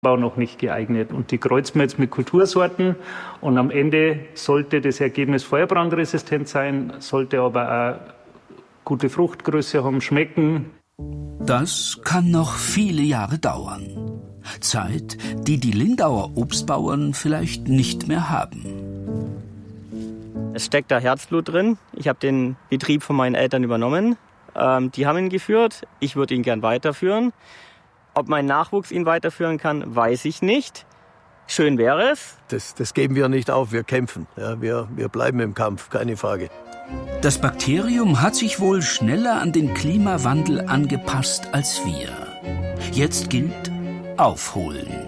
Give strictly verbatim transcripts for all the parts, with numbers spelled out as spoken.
Bau noch nicht geeignet. Und die kreuzen wir jetzt mit Kultursorten. Und am Ende sollte das Ergebnis feuerbrandresistent sein, sollte aber auch gute Fruchtgröße haben, schmecken. Das kann noch viele Jahre dauern. Zeit, die die Lindauer Obstbauern vielleicht nicht mehr haben. Es steckt da Herzblut drin. Ich habe den Betrieb von meinen Eltern übernommen. Ähm, die haben ihn geführt. Ich würde ihn gern weiterführen. Ob mein Nachwuchs ihn weiterführen kann, weiß ich nicht. Schön wäre es. Das, das geben wir nicht auf, wir kämpfen. Ja, wir, wir bleiben im Kampf, keine Frage. Das Bakterium hat sich wohl schneller an den Klimawandel angepasst als wir. Jetzt gilt aufholen.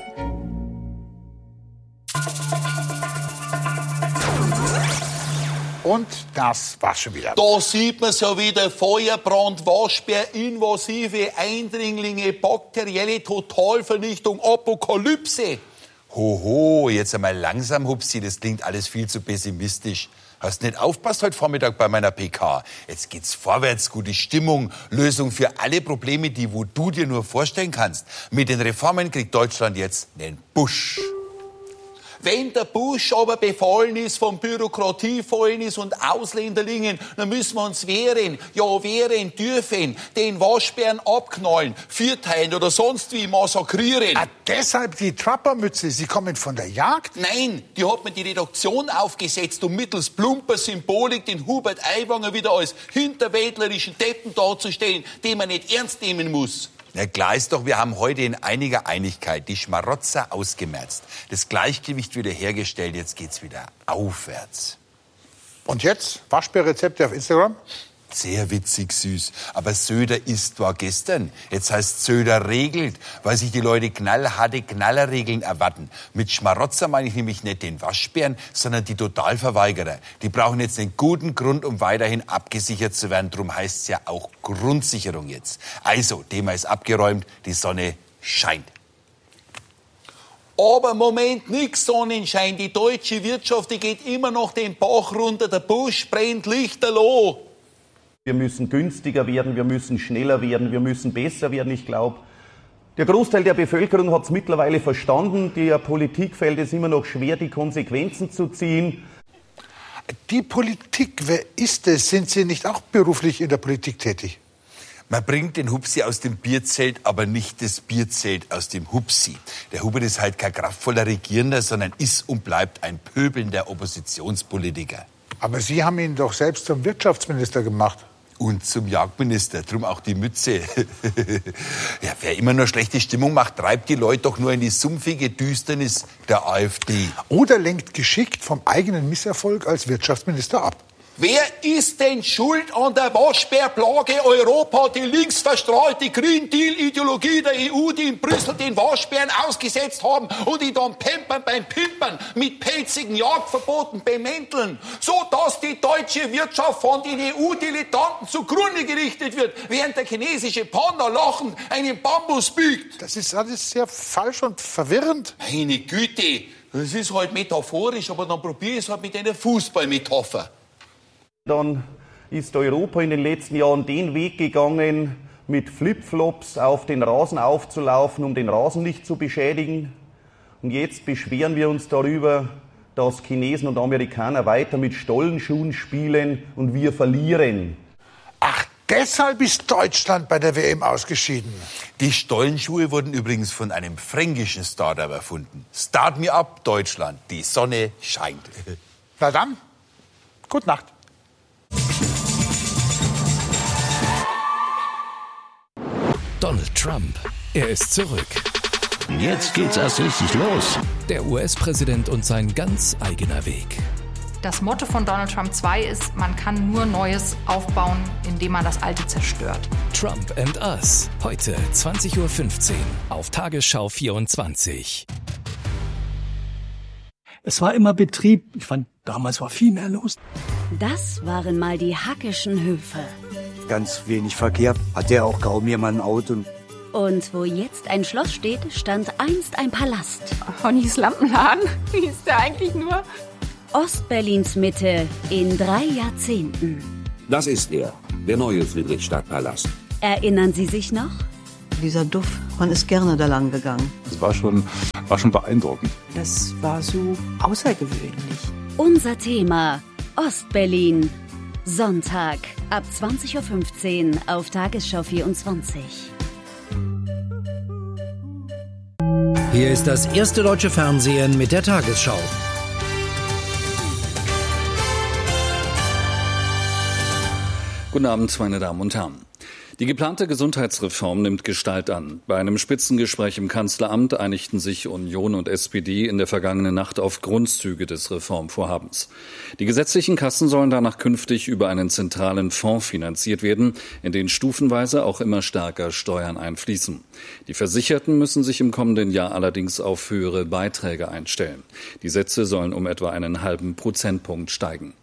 Und das war's schon wieder. Da sieht man ja wieder: Feuerbrand, Waschbär, invasive Eindringlinge, bakterielle Totalvernichtung, Apokalypse. Hoho, jetzt einmal langsam, Hupsi, das klingt alles viel zu pessimistisch. Hast nicht aufpasst heute Vormittag bei meiner P K. Jetzt geht's vorwärts, gute Stimmung, Lösung für alle Probleme, die wo du dir nur vorstellen kannst. Mit den Reformen kriegt Deutschland jetzt einen Busch. Wenn der Busch aber befallen ist, von Bürokratie fallen ist und Ausländerlingen, dann müssen wir uns wehren, ja wehren dürfen, den Waschbären abknallen, vierteilen oder sonst wie massakrieren. Ah, deshalb die Trappermütze, Sie kommen von der Jagd? Nein, die hat mir die Redaktion aufgesetzt, um mittels plumper Symbolik den Hubert Aiwanger wieder als hinterwäldlerischen Deppen darzustellen, den man nicht ernst nehmen muss. Na klar ist doch, wir haben heute in einiger Einigkeit die Schmarotzer ausgemerzt, das Gleichgewicht wiederhergestellt, jetzt geht's wieder aufwärts. Und jetzt? Waschbärrezepte auf Instagram? Sehr witzig süß. Aber Söder ist war gestern. Jetzt heißt Söder regelt, weil sich die Leute knallharte Knallerregeln erwarten. Mit Schmarotzer meine ich nämlich nicht den Waschbären, sondern die Totalverweigerer. Die brauchen jetzt einen guten Grund, um weiterhin abgesichert zu werden. Drum heißt es ja auch Grundsicherung jetzt. Also, Thema ist abgeräumt, die Sonne scheint. Aber Moment, nix Sonnenschein. Die deutsche Wirtschaft, die geht immer noch den Bach runter. Der Busch brennt lichterloh. Wir müssen günstiger werden, wir müssen schneller werden, wir müssen besser werden. Ich glaube, der Großteil der Bevölkerung hat es mittlerweile verstanden. Der Politik fällt es immer noch schwer, die Konsequenzen zu ziehen. Die Politik, wer ist es? Sind Sie nicht auch beruflich in der Politik tätig? Man bringt den Hupsi aus dem Bierzelt, aber nicht das Bierzelt aus dem Hupsi. Der Hubert ist halt kein kraftvoller Regierender, sondern ist und bleibt ein pöbelnder Oppositionspolitiker. Aber Sie haben ihn doch selbst zum Wirtschaftsminister gemacht. Und zum Jagdminister, drum auch die Mütze. Ja, wer immer nur schlechte Stimmung macht, treibt die Leute doch nur in die sumpfige Düsternis der AfD. Oder lenkt geschickt vom eigenen Misserfolg als Wirtschaftsminister ab. Wer ist denn schuld an der Waschbärplage Europa, die links verstrahlte Green Deal-Ideologie der E U, die in Brüssel den Waschbären ausgesetzt haben und die dann Pampern beim Pimpern mit pelzigen Jagdverboten bemänteln, so dass die deutsche Wirtschaft von den E U-Dilettanten zugrunde gerichtet wird, während der chinesische Panda lachend einen Bambus biegt. Das ist alles sehr falsch und verwirrend. Meine Güte, das ist halt metaphorisch, aber dann probiere ich es halt mit einer Fußballmetapher. Dann ist Europa in den letzten Jahren den Weg gegangen, mit Flipflops auf den Rasen aufzulaufen, um den Rasen nicht zu beschädigen. Und jetzt beschweren wir uns darüber, dass Chinesen und Amerikaner weiter mit Stollenschuhen spielen und wir verlieren. Ach, deshalb ist Deutschland bei der W M ausgeschieden. Die Stollenschuhe wurden übrigens von einem fränkischen Startup erfunden. Start me up, Deutschland. Die Sonne scheint. Na dann, gute Nacht. Donald Trump, er ist zurück. Jetzt geht's erst richtig los. Der U S-Präsident und sein ganz eigener Weg. Das Motto von Donald Trump zwei ist, man kann nur Neues aufbauen, indem man das Alte zerstört. Trump and Us, heute zwanzig Uhr fünfzehn auf Tagesschau vierundzwanzig. Es war immer Betrieb. Ich fand, damals war viel mehr los. Das waren mal die Hackischen Höfe. Ganz wenig Verkehr, hatte ja auch kaum jemand ein Auto. Und wo jetzt ein Schloss steht, stand einst ein Palast. Honnys Lampenladen? Wie ist der eigentlich nur? Ostberlins Mitte in drei Jahrzehnten. Das ist er, der neue Friedrichstadtpalast. Erinnern Sie sich noch? Dieser Duft. Man ist gerne da lang gegangen. Das war schon, war schon beeindruckend. Das war so außergewöhnlich. Unser Thema Ostberlin. Sonntag ab zwanzig Uhr fünfzehn auf Tagesschau vierundzwanzig. Hier ist das erste deutsche Fernsehen mit der Tagesschau. Guten Abend, meine Damen und Herren. Die geplante Gesundheitsreform nimmt Gestalt an. Bei einem Spitzengespräch im Kanzleramt einigten sich Union und S P D in der vergangenen Nacht auf Grundzüge des Reformvorhabens. Die gesetzlichen Kassen sollen danach künftig über einen zentralen Fonds finanziert werden, in den stufenweise auch immer stärker Steuern einfließen. Die Versicherten müssen sich im kommenden Jahr allerdings auf höhere Beiträge einstellen. Die Sätze sollen um etwa einen halben Prozentpunkt steigen.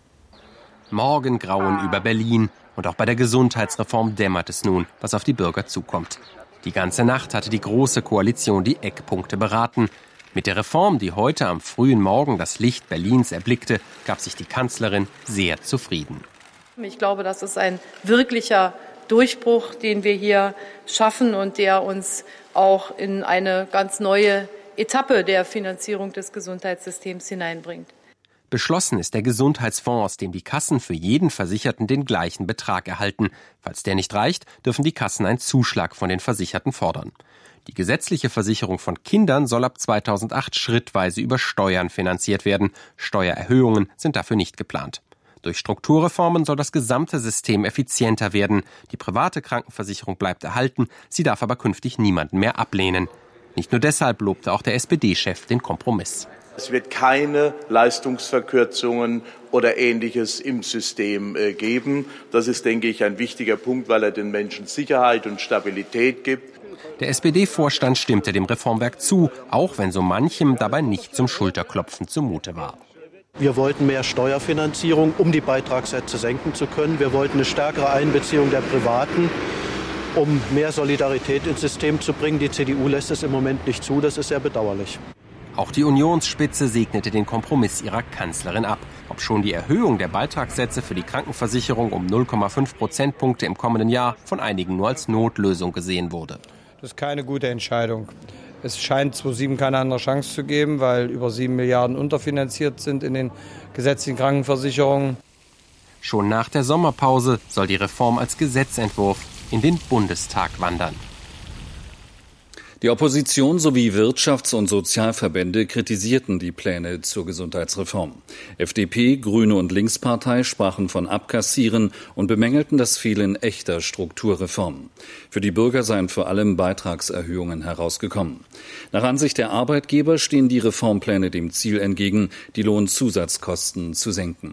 Morgengrauen über Berlin. Und auch bei der Gesundheitsreform dämmert es nun, was auf die Bürger zukommt. Die ganze Nacht hatte die Große Koalition die Eckpunkte beraten. Mit der Reform, die heute am frühen Morgen das Licht Berlins erblickte, gab sich die Kanzlerin sehr zufrieden. Ich glaube, das ist ein wirklicher Durchbruch, den wir hier schaffen und der uns auch in eine ganz neue Etappe der Finanzierung des Gesundheitssystems hineinbringt. Beschlossen ist der Gesundheitsfonds, aus dem die Kassen für jeden Versicherten den gleichen Betrag erhalten. Falls der nicht reicht, dürfen die Kassen einen Zuschlag von den Versicherten fordern. Die gesetzliche Versicherung von Kindern soll ab zweitausendacht schrittweise über Steuern finanziert werden. Steuererhöhungen sind dafür nicht geplant. Durch Strukturreformen soll das gesamte System effizienter werden. Die private Krankenversicherung bleibt erhalten, sie darf aber künftig niemanden mehr ablehnen. Nicht nur deshalb lobte auch der S P D-Chef den Kompromiss. Es wird keine Leistungsverkürzungen oder Ähnliches im System äh, geben. Das ist, denke ich, ein wichtiger Punkt, weil er den Menschen Sicherheit und Stabilität gibt. Der S P D-Vorstand stimmte dem Reformwerk zu, auch wenn so manchem dabei nicht zum Schulterklopfen zumute war. Wir wollten mehr Steuerfinanzierung, um die Beitragssätze senken zu können. Wir wollten eine stärkere Einbeziehung der Privaten, um mehr Solidarität ins System zu bringen. Die C D U lässt es im Moment nicht zu, das ist sehr bedauerlich. Auch die Unionsspitze segnete den Kompromiss ihrer Kanzlerin ab. Obschon die Erhöhung der Beitragssätze für die Krankenversicherung um null Komma fünf Prozentpunkte im kommenden Jahr von einigen nur als Notlösung gesehen wurde. Das ist keine gute Entscheidung. Es scheint zweitausendsieben keine andere Chance zu geben, weil über sieben Milliarden unterfinanziert sind in den gesetzlichen Krankenversicherungen. Schon nach der Sommerpause soll die Reform als Gesetzentwurf in den Bundestag wandern. Die Opposition sowie Wirtschafts- und Sozialverbände kritisierten die Pläne zur Gesundheitsreform. F D P, Grüne und Linkspartei sprachen von Abkassieren und bemängelten das Fehlen echter Strukturreformen. Für die Bürger seien vor allem Beitragserhöhungen herausgekommen. Nach Ansicht der Arbeitgeber stehen die Reformpläne dem Ziel entgegen, die Lohnzusatzkosten zu senken.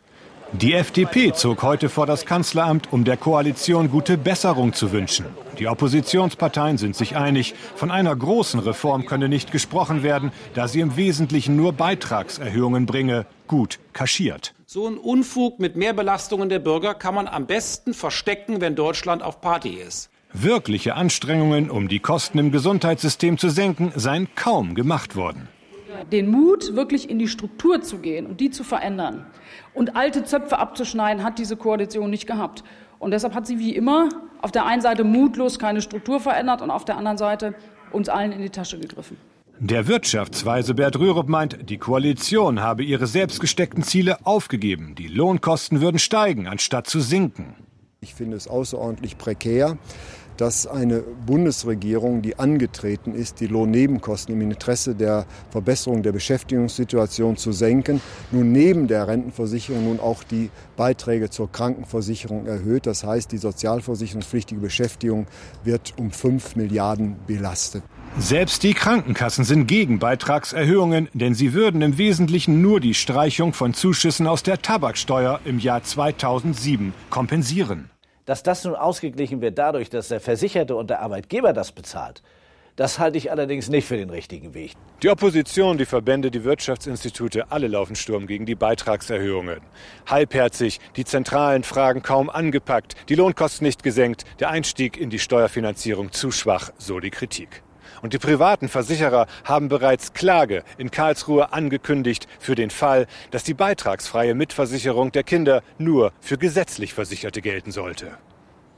Die F D P zog heute vor das Kanzleramt, um der Koalition gute Besserung zu wünschen. Die Oppositionsparteien sind sich einig, von einer großen Reform könne nicht gesprochen werden, da sie im Wesentlichen nur Beitragserhöhungen bringe. Gut kaschiert. So ein Unfug mit Mehrbelastungen der Bürger kann man am besten verstecken, wenn Deutschland auf Party ist. Wirkliche Anstrengungen, um die Kosten im Gesundheitssystem zu senken, seien kaum gemacht worden. Den Mut, wirklich in die Struktur zu gehen und die zu verändern und alte Zöpfe abzuschneiden, hat diese Koalition nicht gehabt. Und deshalb hat sie wie immer auf der einen Seite mutlos keine Struktur verändert und auf der anderen Seite uns allen in die Tasche gegriffen. Der Wirtschaftsweise Bert Rürup meint, die Koalition habe ihre selbst gesteckten Ziele aufgegeben. Die Lohnkosten würden steigen, anstatt zu sinken. Ich finde es außerordentlich prekär, dass eine Bundesregierung, die angetreten ist, die Lohnnebenkosten im Interesse der Verbesserung der Beschäftigungssituation zu senken, nun neben der Rentenversicherung nun auch die Beiträge zur Krankenversicherung erhöht. Das heißt, die sozialversicherungspflichtige Beschäftigung wird um fünf Milliarden belastet. Selbst die Krankenkassen sind gegen Beitragserhöhungen, denn sie würden im Wesentlichen nur die Streichung von Zuschüssen aus der Tabaksteuer im Jahr zweitausendsieben kompensieren. Dass das nun ausgeglichen wird dadurch, dass der Versicherte und der Arbeitgeber das bezahlt, das halte ich allerdings nicht für den richtigen Weg. Die Opposition, die Verbände, die Wirtschaftsinstitute, alle laufen Sturm gegen die Beitragserhöhungen. Halbherzig, die zentralen Fragen kaum angepackt, die Lohnkosten nicht gesenkt, der Einstieg in die Steuerfinanzierung zu schwach, so die Kritik. Und die privaten Versicherer haben bereits Klage in Karlsruhe angekündigt für den Fall, dass die beitragsfreie Mitversicherung der Kinder nur für gesetzlich Versicherte gelten sollte.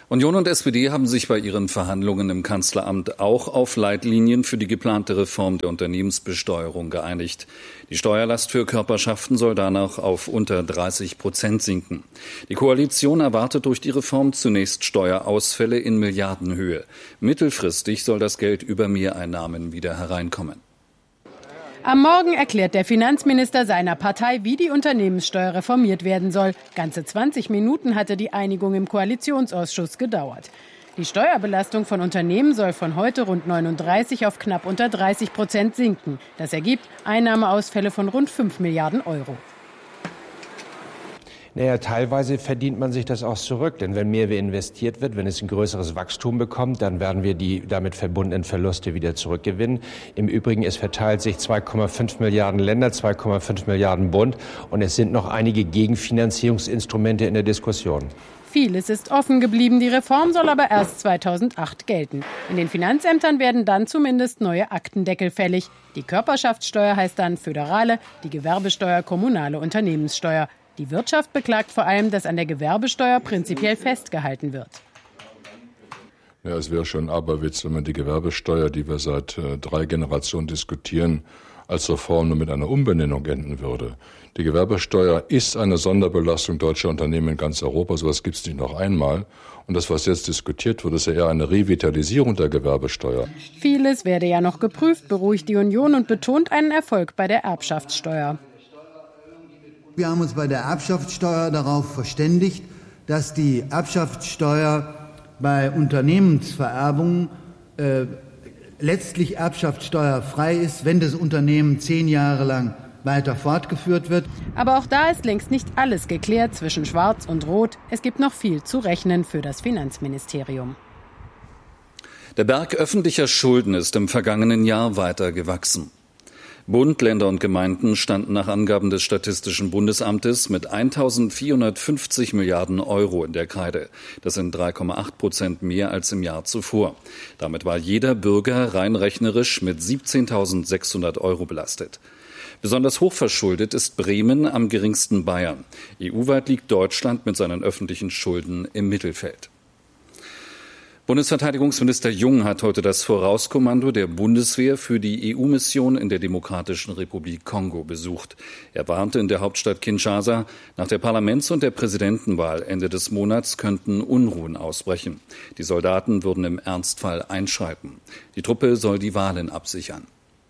Union und S P D haben sich bei ihren Verhandlungen im Kanzleramt auch auf Leitlinien für die geplante Reform der Unternehmensbesteuerung geeinigt. Die Steuerlast für Körperschaften soll danach auf unter dreißig Prozent sinken. Die Koalition erwartet durch die Reform zunächst Steuerausfälle in Milliardenhöhe. Mittelfristig soll das Geld über Mehreinnahmen wieder hereinkommen. Am Morgen erklärt der Finanzminister seiner Partei, wie die Unternehmenssteuer reformiert werden soll. Ganze zwanzig Minuten hatte die Einigung im Koalitionsausschuss gedauert. Die Steuerbelastung von Unternehmen soll von heute rund neununddreißig auf knapp unter dreißig Prozent sinken. Das ergibt Einnahmeausfälle von rund fünf Milliarden Euro. Naja, teilweise verdient man sich das auch zurück. Denn wenn mehr investiert wird, wenn es ein größeres Wachstum bekommt, dann werden wir die damit verbundenen Verluste wieder zurückgewinnen. Im Übrigen, es verteilt sich zwei Komma fünf Milliarden Länder, zwei Komma fünf Milliarden Bund. Und es sind noch einige Gegenfinanzierungsinstrumente in der Diskussion. Vieles ist offen geblieben. Die Reform soll aber erst zweitausendacht gelten. In den Finanzämtern werden dann zumindest neue Aktendeckel fällig. Die Körperschaftssteuer heißt dann föderale, die Gewerbesteuer kommunale Unternehmenssteuer. Die Wirtschaft beklagt vor allem, dass an der Gewerbesteuer prinzipiell festgehalten wird. Ja, es wäre schon ein Aberwitz, wenn man die Gewerbesteuer, die wir seit äh, drei Generationen diskutieren, als Reform nur mit einer Umbenennung enden würde. Die Gewerbesteuer ist eine Sonderbelastung deutscher Unternehmen in ganz Europa. So etwas gibt es nicht noch einmal. Und das, was jetzt diskutiert wird, ist ja eher eine Revitalisierung der Gewerbesteuer. Vieles werde ja noch geprüft, beruhigt die Union und betont einen Erfolg bei der Erbschaftssteuer. Wir haben uns bei der Erbschaftssteuer darauf verständigt, dass die Erbschaftssteuer bei Unternehmensvererbungen äh, letztlich erbschaftssteuerfrei ist, wenn das Unternehmen zehn Jahre lang weiter fortgeführt wird. Aber auch da ist längst nicht alles geklärt zwischen Schwarz und Rot. Es gibt noch viel zu rechnen für das Finanzministerium. Der Berg öffentlicher Schulden ist im vergangenen Jahr weiter gewachsen. Bund, Länder und Gemeinden standen nach Angaben des Statistischen Bundesamtes mit eintausendvierhundertfünfzig Milliarden Euro in der Kreide. Das sind drei Komma acht Prozent mehr als im Jahr zuvor. Damit war jeder Bürger rein rechnerisch mit siebzehntausendsechshundert Euro belastet. Besonders hoch verschuldet ist Bremen, am geringsten Bayern. E U-weit liegt Deutschland mit seinen öffentlichen Schulden im Mittelfeld. Bundesverteidigungsminister Jung hat heute das Vorauskommando der Bundeswehr für die E U-Mission in der Demokratischen Republik Kongo besucht. Er warnte in der Hauptstadt Kinshasa, nach der Parlaments- und der Präsidentenwahl Ende des Monats könnten Unruhen ausbrechen. Die Soldaten würden im Ernstfall einschreiten. Die Truppe soll die Wahlen absichern.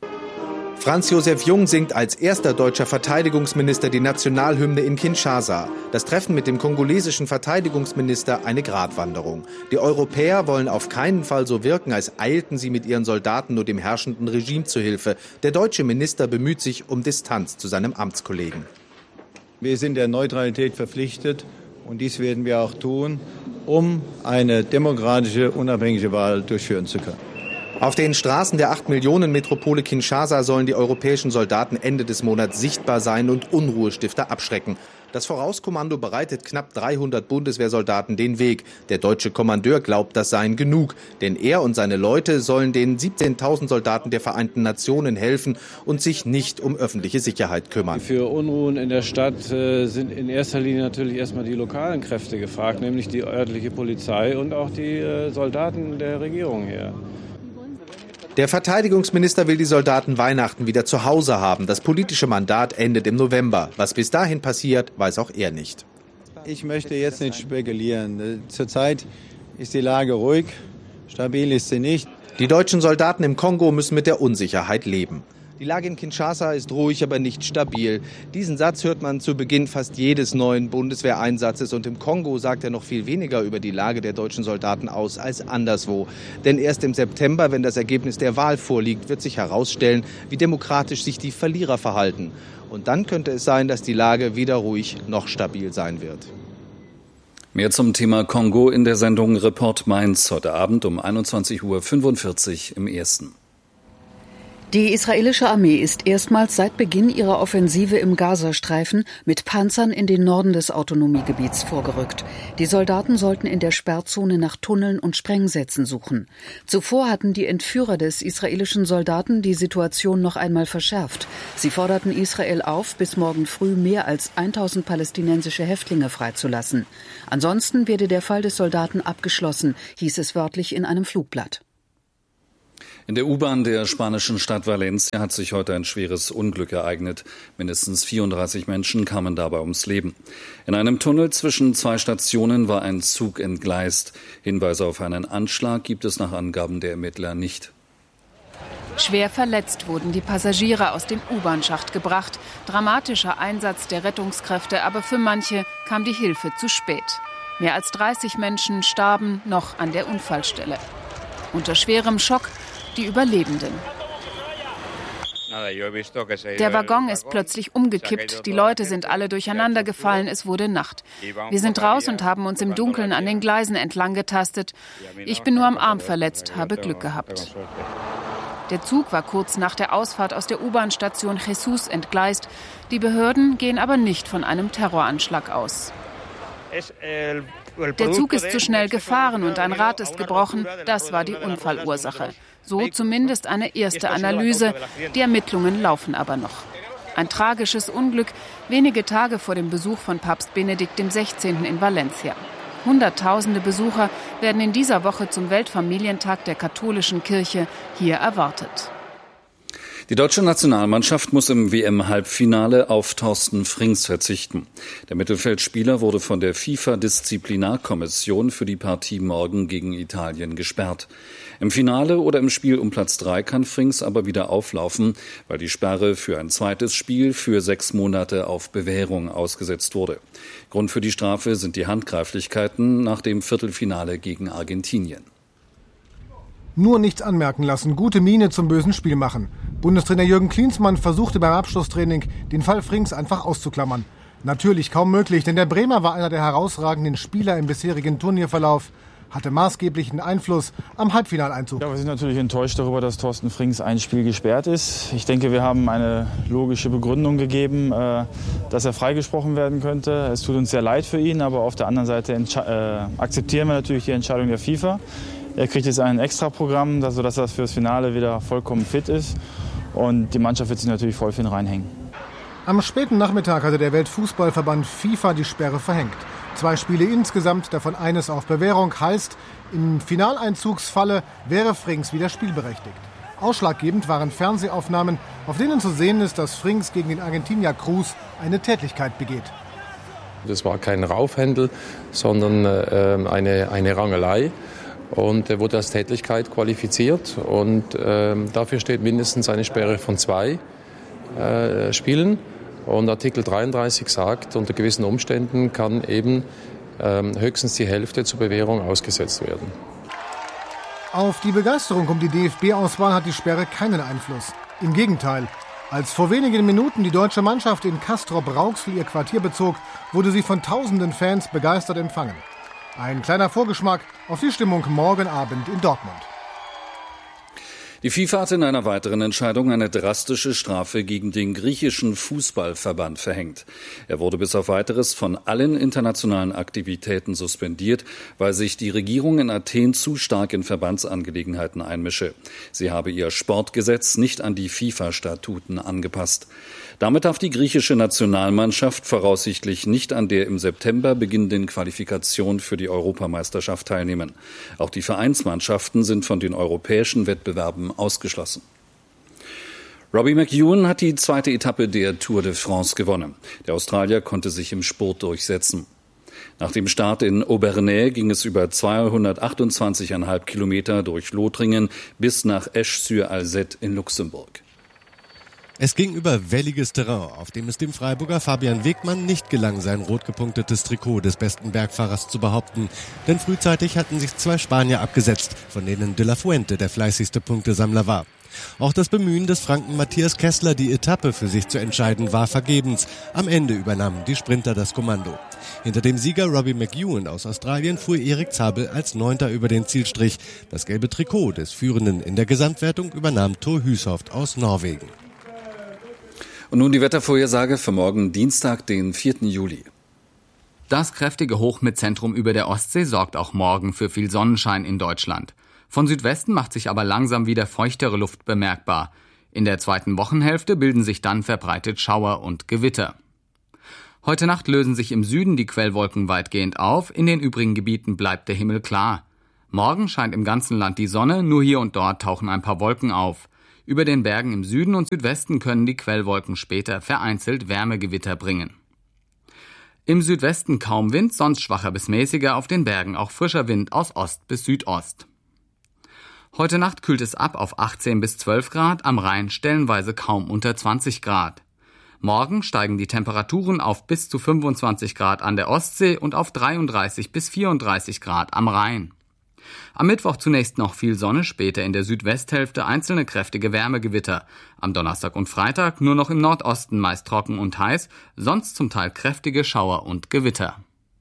Franz Josef Jung singt als erster deutscher Verteidigungsminister die Nationalhymne in Kinshasa. Das Treffen mit dem kongolesischen Verteidigungsminister eine Gratwanderung. Die Europäer wollen auf keinen Fall so wirken, als eilten sie mit ihren Soldaten nur dem herrschenden Regime zu Hilfe. Der deutsche Minister bemüht sich um Distanz zu seinem Amtskollegen. Wir sind der Neutralität verpflichtet und dies werden wir auch tun, um eine demokratische, unabhängige Wahl durchführen zu können. Auf den Straßen der acht Millionen Metropole Kinshasa sollen die europäischen Soldaten Ende des Monats sichtbar sein und Unruhestifter abschrecken. Das Vorauskommando bereitet knapp dreihundert Bundeswehrsoldaten den Weg. Der deutsche Kommandeur glaubt, das seien genug. Denn er und seine Leute sollen den siebzehntausend Soldaten der Vereinten Nationen helfen und sich nicht um öffentliche Sicherheit kümmern. Für Unruhen in der Stadt äh, sind in erster Linie natürlich erstmal die lokalen Kräfte gefragt, nämlich die örtliche Polizei und auch die äh, Soldaten der Regierung hier. Der Verteidigungsminister will die Soldaten Weihnachten wieder zu Hause haben. Das politische Mandat endet im November. Was bis dahin passiert, weiß auch er nicht. Ich möchte jetzt nicht spekulieren. Zurzeit ist die Lage ruhig, stabil ist sie nicht. Die deutschen Soldaten im Kongo müssen mit der Unsicherheit leben. Die Lage in Kinshasa ist ruhig, aber nicht stabil. Diesen Satz hört man zu Beginn fast jedes neuen Bundeswehreinsatzes. Und im Kongo sagt er noch viel weniger über die Lage der deutschen Soldaten aus als anderswo. Denn erst im September, wenn das Ergebnis der Wahl vorliegt, wird sich herausstellen, wie demokratisch sich die Verlierer verhalten. Und dann könnte es sein, dass die Lage weder ruhig noch stabil sein wird. Mehr zum Thema Kongo in der Sendung Report Mainz heute Abend um einundzwanzig Uhr fünfundvierzig im Ersten. Die israelische Armee ist erstmals seit Beginn ihrer Offensive im Gazastreifen mit Panzern in den Norden des Autonomiegebiets vorgerückt. Die Soldaten sollten in der Sperrzone nach Tunneln und Sprengsätzen suchen. Zuvor hatten die Entführer des israelischen Soldaten die Situation noch einmal verschärft. Sie forderten Israel auf, bis morgen früh mehr als tausend palästinensische Häftlinge freizulassen. Ansonsten werde der Fall des Soldaten abgeschlossen, hieß es wörtlich in einem Flugblatt. In der U-Bahn der spanischen Stadt Valencia hat sich heute ein schweres Unglück ereignet. Mindestens vierunddreißig Menschen kamen dabei ums Leben. In einem Tunnel zwischen zwei Stationen war ein Zug entgleist. Hinweise auf einen Anschlag gibt es nach Angaben der Ermittler nicht. Schwer verletzt wurden die Passagiere aus dem U-Bahn-Schacht gebracht. Dramatischer Einsatz der Rettungskräfte, aber für manche kam die Hilfe zu spät. Mehr als dreißig Menschen starben noch an der Unfallstelle. Unter schwerem Schock die Überlebenden. Der Waggon ist plötzlich umgekippt, die Leute sind alle durcheinander gefallen, es wurde Nacht. Wir sind raus und haben uns im Dunkeln an den Gleisen entlang getastet. Ich bin nur am Arm verletzt, habe Glück gehabt. Der Zug war kurz nach der Ausfahrt aus der U-Bahn-Station Jesus entgleist. Die Behörden gehen aber nicht von einem Terroranschlag aus. Der Zug ist zu schnell gefahren und ein Rad ist gebrochen. Das war die Unfallursache. So zumindest eine erste Analyse. Die Ermittlungen laufen aber noch. Ein tragisches Unglück, wenige Tage vor dem Besuch von Papst Benedikt der Sechzehnte in Valencia. Hunderttausende Besucher werden in dieser Woche zum Weltfamilientag der katholischen Kirche hier erwartet. Die deutsche Nationalmannschaft muss im W M-Halbfinale auf Thorsten Frings verzichten. Der Mittelfeldspieler wurde von der FIFA-Disziplinarkommission für die Partie morgen gegen Italien gesperrt. Im Finale oder im Spiel um Platz drei kann Frings aber wieder auflaufen, weil die Sperre für ein zweites Spiel für sechs Monate auf Bewährung ausgesetzt wurde. Grund für die Strafe sind die Handgreiflichkeiten nach dem Viertelfinale gegen Argentinien. Nur nichts anmerken lassen, gute Miene zum bösen Spiel machen. Bundestrainer Jürgen Klinsmann versuchte beim Abschlusstraining, den Fall Frings einfach auszuklammern. Natürlich kaum möglich, denn der Bremer war einer der herausragenden Spieler im bisherigen Turnierverlauf, hatte maßgeblichen Einfluss am Halbfinaleinzug. Ja, wir sind natürlich enttäuscht darüber, dass Thorsten Frings ein Spiel gesperrt ist. Ich denke, wir haben eine logische Begründung gegeben, dass er freigesprochen werden könnte. Es tut uns sehr leid für ihn, aber auf der anderen Seite äh, akzeptieren wir natürlich die Entscheidung der FIFA. Er kriegt jetzt ein Extraprogramm, sodass er fürs Finale wieder vollkommen fit ist. Und die Mannschaft wird sich natürlich voll für ihn reinhängen. Am späten Nachmittag hatte der Weltfußballverband FIFA die Sperre verhängt. Zwei Spiele insgesamt, davon eines auf Bewährung, heißt, im Finaleinzugsfalle wäre Frings wieder spielberechtigt. Ausschlaggebend waren Fernsehaufnahmen, auf denen zu sehen ist, dass Frings gegen den Argentinier Cruz eine Tätlichkeit begeht. Das war kein Raufhändel, sondern äh, eine, eine Rangelei. Und er wurde als Tätlichkeit qualifiziert und äh, dafür steht mindestens eine Sperre von zwei äh, Spielen. Und Artikel dreiunddreißig sagt, unter gewissen Umständen kann eben äh, höchstens die Hälfte zur Bewährung ausgesetzt werden. Auf die Begeisterung um die D F B-Auswahl hat die Sperre keinen Einfluss. Im Gegenteil. Als vor wenigen Minuten die deutsche Mannschaft in Castrop-Rauxel ihr Quartier bezog, wurde sie von tausenden Fans begeistert empfangen. Ein kleiner Vorgeschmack auf die Stimmung morgen Abend in Dortmund. Die FIFA hat in einer weiteren Entscheidung eine drastische Strafe gegen den griechischen Fußballverband verhängt. Er wurde bis auf Weiteres von allen internationalen Aktivitäten suspendiert, weil sich die Regierung in Athen zu stark in Verbandsangelegenheiten einmische. Sie habe ihr Sportgesetz nicht an die FIFA-Statuten angepasst. Damit darf die griechische Nationalmannschaft voraussichtlich nicht an der im September beginnenden Qualifikation für die Europameisterschaft teilnehmen. Auch die Vereinsmannschaften sind von den europäischen Wettbewerben ausgeschlossen. Robbie McEwen hat die zweite Etappe der Tour de France gewonnen. Der Australier konnte sich im Spurt durchsetzen. Nach dem Start in Aubernais ging es über zweihundertachtundzwanzig Komma fünf Kilometer durch Lothringen bis nach Esch-sur-Alzette in Luxemburg. Es ging über welliges Terrain, auf dem es dem Freiburger Fabian Wegmann nicht gelang, sein rot gepunktetes Trikot des besten Bergfahrers zu behaupten. Denn frühzeitig hatten sich zwei Spanier abgesetzt, von denen De La Fuente der fleißigste Punktesammler war. Auch das Bemühen des Franken Matthias Kessler, die Etappe für sich zu entscheiden, war vergebens. Am Ende übernahmen die Sprinter das Kommando. Hinter dem Sieger Robbie McEwen aus Australien fuhr Erik Zabel als Neunter über den Zielstrich. Das gelbe Trikot des Führenden in der Gesamtwertung übernahm Thor Hushovd aus Norwegen. Und nun die Wettervorhersage für morgen Dienstag, den vierten Juli. Das kräftige Hoch mit Zentrum über der Ostsee sorgt auch morgen für viel Sonnenschein in Deutschland. Von Südwesten macht sich aber langsam wieder feuchtere Luft bemerkbar. In der zweiten Wochenhälfte bilden sich dann verbreitet Schauer und Gewitter. Heute Nacht lösen sich im Süden die Quellwolken weitgehend auf, in den übrigen Gebieten bleibt der Himmel klar. Morgen scheint im ganzen Land die Sonne, nur hier und dort tauchen ein paar Wolken auf. Über den Bergen im Süden und Südwesten können die Quellwolken später vereinzelt Wärmegewitter bringen. Im Südwesten kaum Wind, sonst schwacher bis mäßiger, auf den Bergen auch frischer Wind aus Ost bis Südost. Heute Nacht kühlt es ab auf achtzehn bis zwölf Grad, am Rhein stellenweise kaum unter zwanzig Grad. Morgen steigen die Temperaturen auf bis zu fünfundzwanzig Grad an der Ostsee und auf dreiunddreißig bis vierunddreißig Grad am Rhein. Am Mittwoch zunächst noch viel Sonne, später in der Südwesthälfte einzelne kräftige Wärmegewitter. Am Donnerstag und Freitag nur noch im Nordosten meist trocken und heiß, sonst zum Teil kräftige Schauer und Gewitter.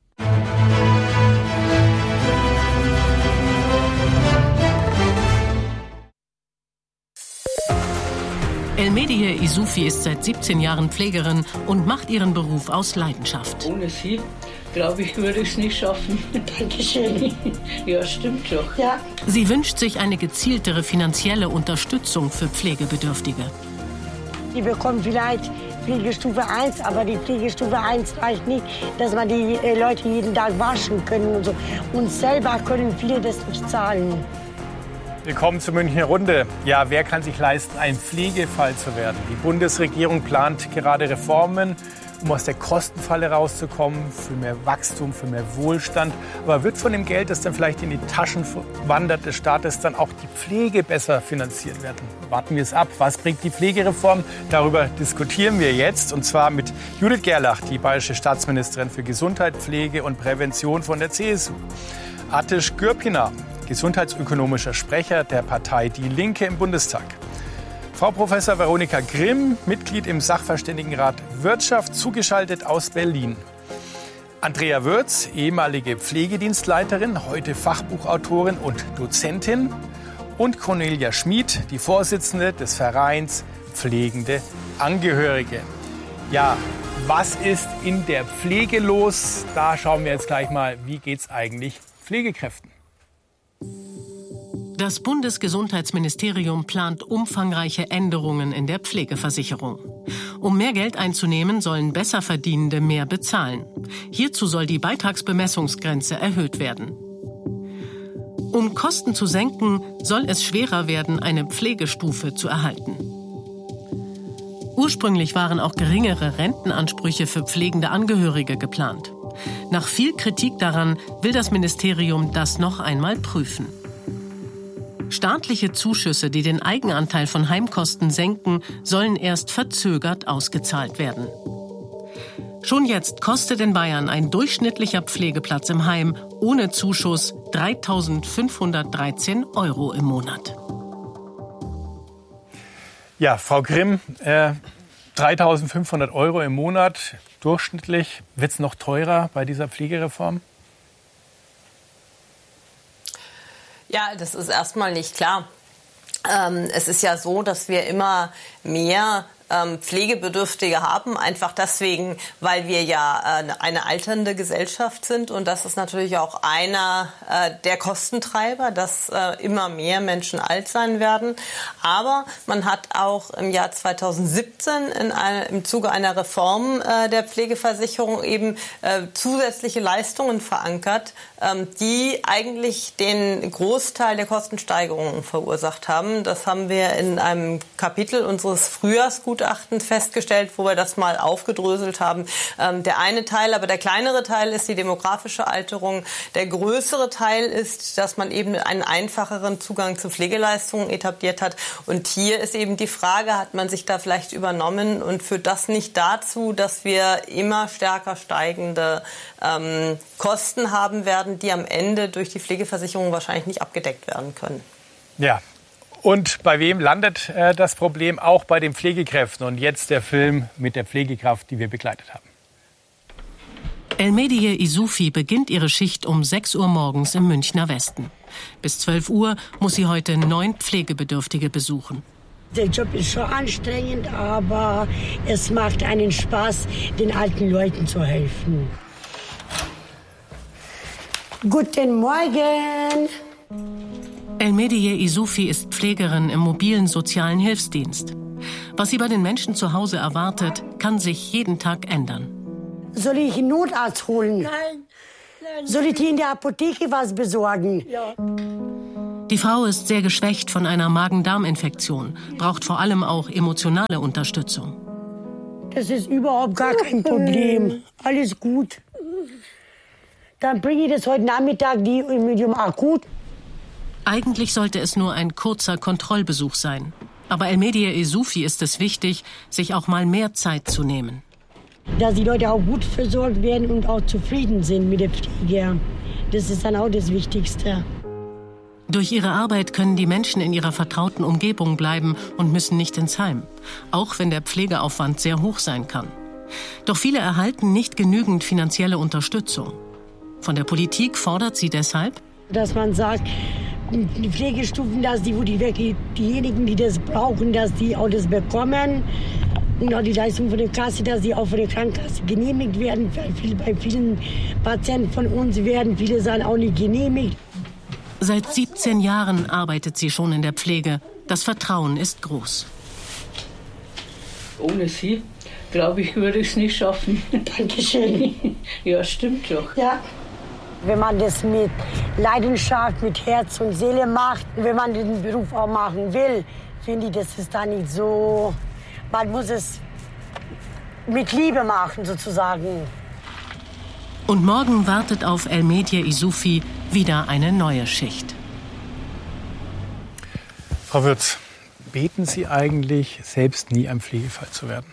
Elmedie Isufi ist seit siebzehn Jahren Pflegerin und macht ihren Beruf aus Leidenschaft. Ohne sie, glaube ich, würde ich es nicht schaffen. Dankeschön. Ja, stimmt doch. Ja. Sie wünscht sich eine gezieltere finanzielle Unterstützung für Pflegebedürftige. Die bekommen vielleicht Pflegestufe eins, aber die Pflegestufe eins reicht nicht, dass man die äh, Leute jeden Tag waschen können und so. Und selber können viele das nicht zahlen. Willkommen zur Münchner Runde. Ja, wer kann sich leisten, ein Pflegefall zu werden? Die Bundesregierung plant gerade Reformen, um aus der Kostenfalle rauszukommen, für mehr Wachstum, für mehr Wohlstand. Aber wird von dem Geld, das dann vielleicht in die Taschen wandert des Staates, dann auch die Pflege besser finanziert werden? Warten wir es ab. Was bringt die Pflegereform? Darüber diskutieren wir jetzt. Und zwar mit Judith Gerlach, die bayerische Staatsministerin für Gesundheit, Pflege und Prävention von der C S U. Atish Gürpiner, gesundheitsökonomischer Sprecher der Partei Die Linke im Bundestag. Frau Professor Veronika Grimm, Mitglied im Sachverständigenrat Wirtschaft, zugeschaltet aus Berlin. Andrea Würz, ehemalige Pflegedienstleiterin, heute Fachbuchautorin und Dozentin. Und Cornelia Schmid, die Vorsitzende des Vereins Pflegende Angehörige. Ja, was ist in der Pflege los? Da schauen wir jetzt gleich mal, wie geht's eigentlich Pflegekräften? Das Bundesgesundheitsministerium plant umfangreiche Änderungen in der Pflegeversicherung. Um mehr Geld einzunehmen, sollen Besserverdienende mehr bezahlen. Hierzu soll die Beitragsbemessungsgrenze erhöht werden. Um Kosten zu senken, soll es schwerer werden, eine Pflegestufe zu erhalten. Ursprünglich waren auch geringere Rentenansprüche für pflegende Angehörige geplant. Nach viel Kritik daran will das Ministerium das noch einmal prüfen. Staatliche Zuschüsse, die den Eigenanteil von Heimkosten senken, sollen erst verzögert ausgezahlt werden. Schon jetzt kostet in Bayern ein durchschnittlicher Pflegeplatz im Heim ohne Zuschuss dreitausendfünfhundertdreizehn Euro im Monat. Ja, Frau Grimm, äh, dreitausendfünfhundert Euro im Monat durchschnittlich. Wird es noch teurer bei dieser Pflegereform? Ja, das ist erstmal nicht klar. Ähm, es ist ja so, dass wir immer mehr ähm, Pflegebedürftige haben, einfach deswegen, weil wir ja äh, eine alternde Gesellschaft sind. Und das ist natürlich auch einer äh, der Kostentreiber, dass äh, immer mehr Menschen alt sein werden. Aber man hat auch im Jahr zweitausendsiebzehn in ein, im Zuge einer Reform äh, der Pflegeversicherung eben äh, zusätzliche Leistungen verankert, die eigentlich den Großteil der Kostensteigerungen verursacht haben. Das haben wir in einem Kapitel unseres Frühjahrsgutachtens festgestellt, wo wir das mal aufgedröselt haben. Der eine Teil, aber der kleinere Teil ist die demografische Alterung. Der größere Teil ist, dass man eben einen einfacheren Zugang zu Pflegeleistungen etabliert hat. Und hier ist eben die Frage, hat man sich da vielleicht übernommen und führt das nicht dazu, dass wir immer stärker steigende ähm, Kosten haben werden, die am Ende durch die Pflegeversicherung wahrscheinlich nicht abgedeckt werden können. Ja, und bei wem landet äh, das Problem? Auch bei den Pflegekräften. Und jetzt der Film mit der Pflegekraft, die wir begleitet haben. Elmediye Isufi beginnt ihre Schicht um sechs Uhr morgens im Münchner Westen. Bis zwölf Uhr muss sie heute neun Pflegebedürftige besuchen. Der Job ist schon anstrengend, aber es macht einen Spaß, den alten Leuten zu helfen. Guten Morgen! Elmediye Isufi ist Pflegerin im mobilen sozialen Hilfsdienst. Was sie bei den Menschen zu Hause erwartet, kann sich jeden Tag ändern. Soll ich einen Notarzt holen? Nein. Nein. Soll ich dir in der Apotheke was besorgen? Ja. Die Frau ist sehr geschwächt von einer Magen-Darm-Infektion, braucht vor allem auch emotionale Unterstützung. Das ist überhaupt gar kein Problem. Alles gut. Dann bringe ich das heute Nachmittag die im Medium akut. Eigentlich sollte es nur ein kurzer Kontrollbesuch sein. Aber Elmediye Isufi ist es wichtig, sich auch mal mehr Zeit zu nehmen. Dass die Leute auch gut versorgt werden und auch zufrieden sind mit der Pflege. Das ist dann auch das Wichtigste. Durch ihre Arbeit können die Menschen in ihrer vertrauten Umgebung bleiben und müssen nicht ins Heim. Auch wenn der Pflegeaufwand sehr hoch sein kann. Doch viele erhalten nicht genügend finanzielle Unterstützung. Von der Politik fordert sie deshalb, dass man sagt, die Pflegestufen, dass die, wo die wirklich, diejenigen, die das brauchen, dass die auch das bekommen. Und auch die Leistung von der Kasse, dass die auch von der Krankenkasse genehmigt werden. Bei vielen Patienten von uns werden viele Sachen auch nicht genehmigt. Seit siebzehn Jahren arbeitet sie schon in der Pflege. Das Vertrauen ist groß. Ohne Sie, glaube ich, würde ich es nicht schaffen. Dankeschön. Ja, stimmt doch. Ja. Wenn man das mit Leidenschaft, mit Herz und Seele macht, wenn man den Beruf auch machen will, finde ich, das ist da nicht so. Man muss es mit Liebe machen, sozusagen. Und morgen wartet auf Elmediye Isufi wieder eine neue Schicht. Frau Würz, beten Sie eigentlich, selbst nie ein Pflegefall zu werden?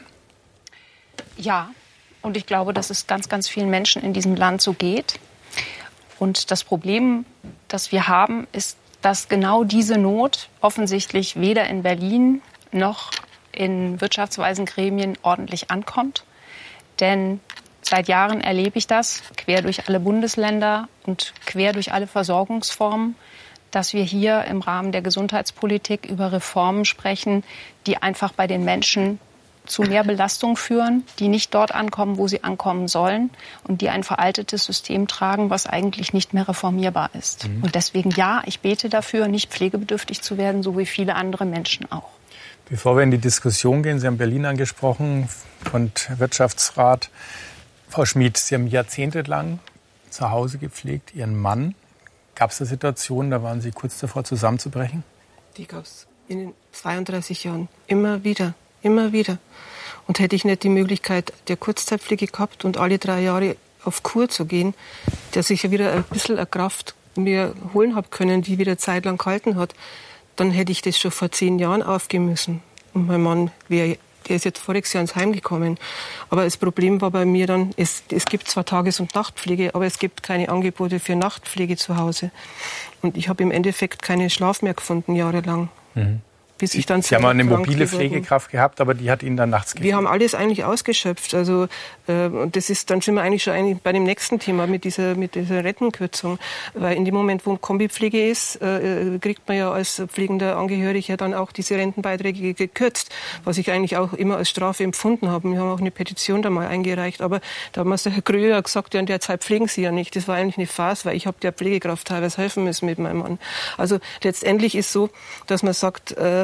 Ja, und ich glaube, dass es ganz, ganz vielen Menschen in diesem Land so geht. Und das Problem, das wir haben, ist, dass genau diese Not offensichtlich weder in Berlin noch in wirtschaftsweisen Gremien ordentlich ankommt. Denn seit Jahren erlebe ich das, quer durch alle Bundesländer und quer durch alle Versorgungsformen, dass wir hier im Rahmen der Gesundheitspolitik über Reformen sprechen, die einfach bei den Menschen zu mehr Belastung führen, die nicht dort ankommen, wo sie ankommen sollen und die ein veraltetes System tragen, was eigentlich nicht mehr reformierbar ist. Mhm. Und deswegen ja, ich bete dafür, nicht pflegebedürftig zu werden, so wie viele andere Menschen auch. Bevor wir in die Diskussion gehen, Sie haben Berlin angesprochen und Wirtschaftsrat. Frau Schmid, Sie haben jahrzehntelang zu Hause gepflegt, Ihren Mann. Gab es da Situationen, da waren Sie kurz davor zusammenzubrechen? Die gab es in den zweiunddreißig Jahren immer wieder, immer wieder. Und hätte ich nicht die Möglichkeit der Kurzzeitpflege gehabt und alle drei Jahre auf Kur zu gehen, dass ich ja wieder ein bisschen eine Kraft mir holen habe können, die wieder zeitlang gehalten hat, dann hätte ich das schon vor zehn Jahren aufgeben müssen. Und mein Mann wäre, der ist jetzt voriges Jahr ins Heim gekommen. Aber das Problem war bei mir dann, es, es gibt zwar Tages- und Nachtpflege, aber es gibt keine Angebote für Nachtpflege zu Hause. Und ich habe im Endeffekt keinen Schlaf mehr gefunden, jahrelang. Mhm. Bis ich dann Sie haben eine mobile Pflegekraft gehabt, aber die hat Ihnen dann nachts gefehlt. Wir haben alles eigentlich ausgeschöpft. Also, äh, und das ist, dann sind wir eigentlich schon eigentlich bei dem nächsten Thema mit dieser, mit dieser Rentenkürzung. Weil in dem Moment, wo Kombipflege ist, äh, kriegt man ja als pflegender Angehöriger dann auch diese Rentenbeiträge gekürzt, was ich eigentlich auch immer als Strafe empfunden habe. Wir haben auch eine Petition da mal eingereicht. Aber da hat mir der Herr Gröher gesagt, ja, in der Zeit pflegen Sie ja nicht. Das war eigentlich eine Farce, weil ich habe der Pflegekraft teilweise helfen müssen mit meinem Mann. Also letztendlich ist so, dass man sagt, äh,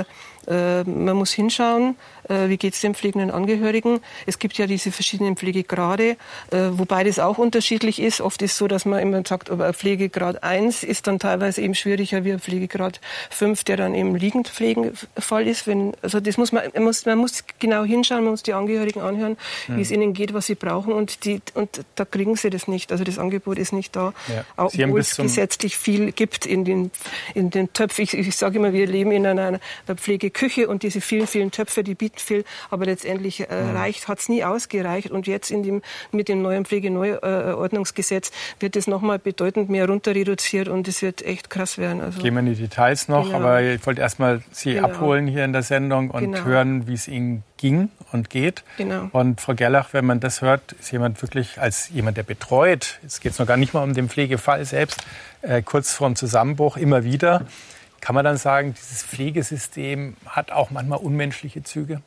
Äh, man muss hinschauen, äh, wie geht es den pflegenden Angehörigen. Es gibt ja diese verschiedenen Pflegegrade, äh, wobei das auch unterschiedlich ist. Oft ist es so, dass man immer sagt, aber Pflegegrad eins ist dann teilweise eben schwieriger wie Pflegegrad fünf, der dann eben liegend Pflegefall ist. Wenn, also das muss man, man, muss, man muss genau hinschauen, man muss die Angehörigen anhören, wie mhm. es ihnen geht, was sie brauchen und, die, und da kriegen sie das nicht. Also das Angebot ist nicht da, ja. obwohl es gesetzlich viel gibt in den, in den Töpfen. Ich, ich sage immer, wir leben in einer, einer Pflegeküche und diese vielen, vielen Töpfe, die bieten viel, aber letztendlich äh, mhm. reicht, hat es nie ausgereicht und jetzt in dem, mit dem neuen Pflegeneuordnungsgesetz wird es nochmal bedeutend mehr runter reduziert und es wird echt krass werden. Also, gehen wir in die Details noch, genau. aber ich wollte erstmal Sie genau. abholen hier in der Sendung und genau. hören, wie es Ihnen ging und geht. Genau. Und Frau Gerlach, wenn man das hört, ist jemand wirklich als jemand, der betreut, jetzt geht es noch gar nicht mal um den Pflegefall selbst, äh, kurz vorm Zusammenbruch immer wieder, kann man dann sagen, dieses Pflegesystem hat auch manchmal unmenschliche Züge?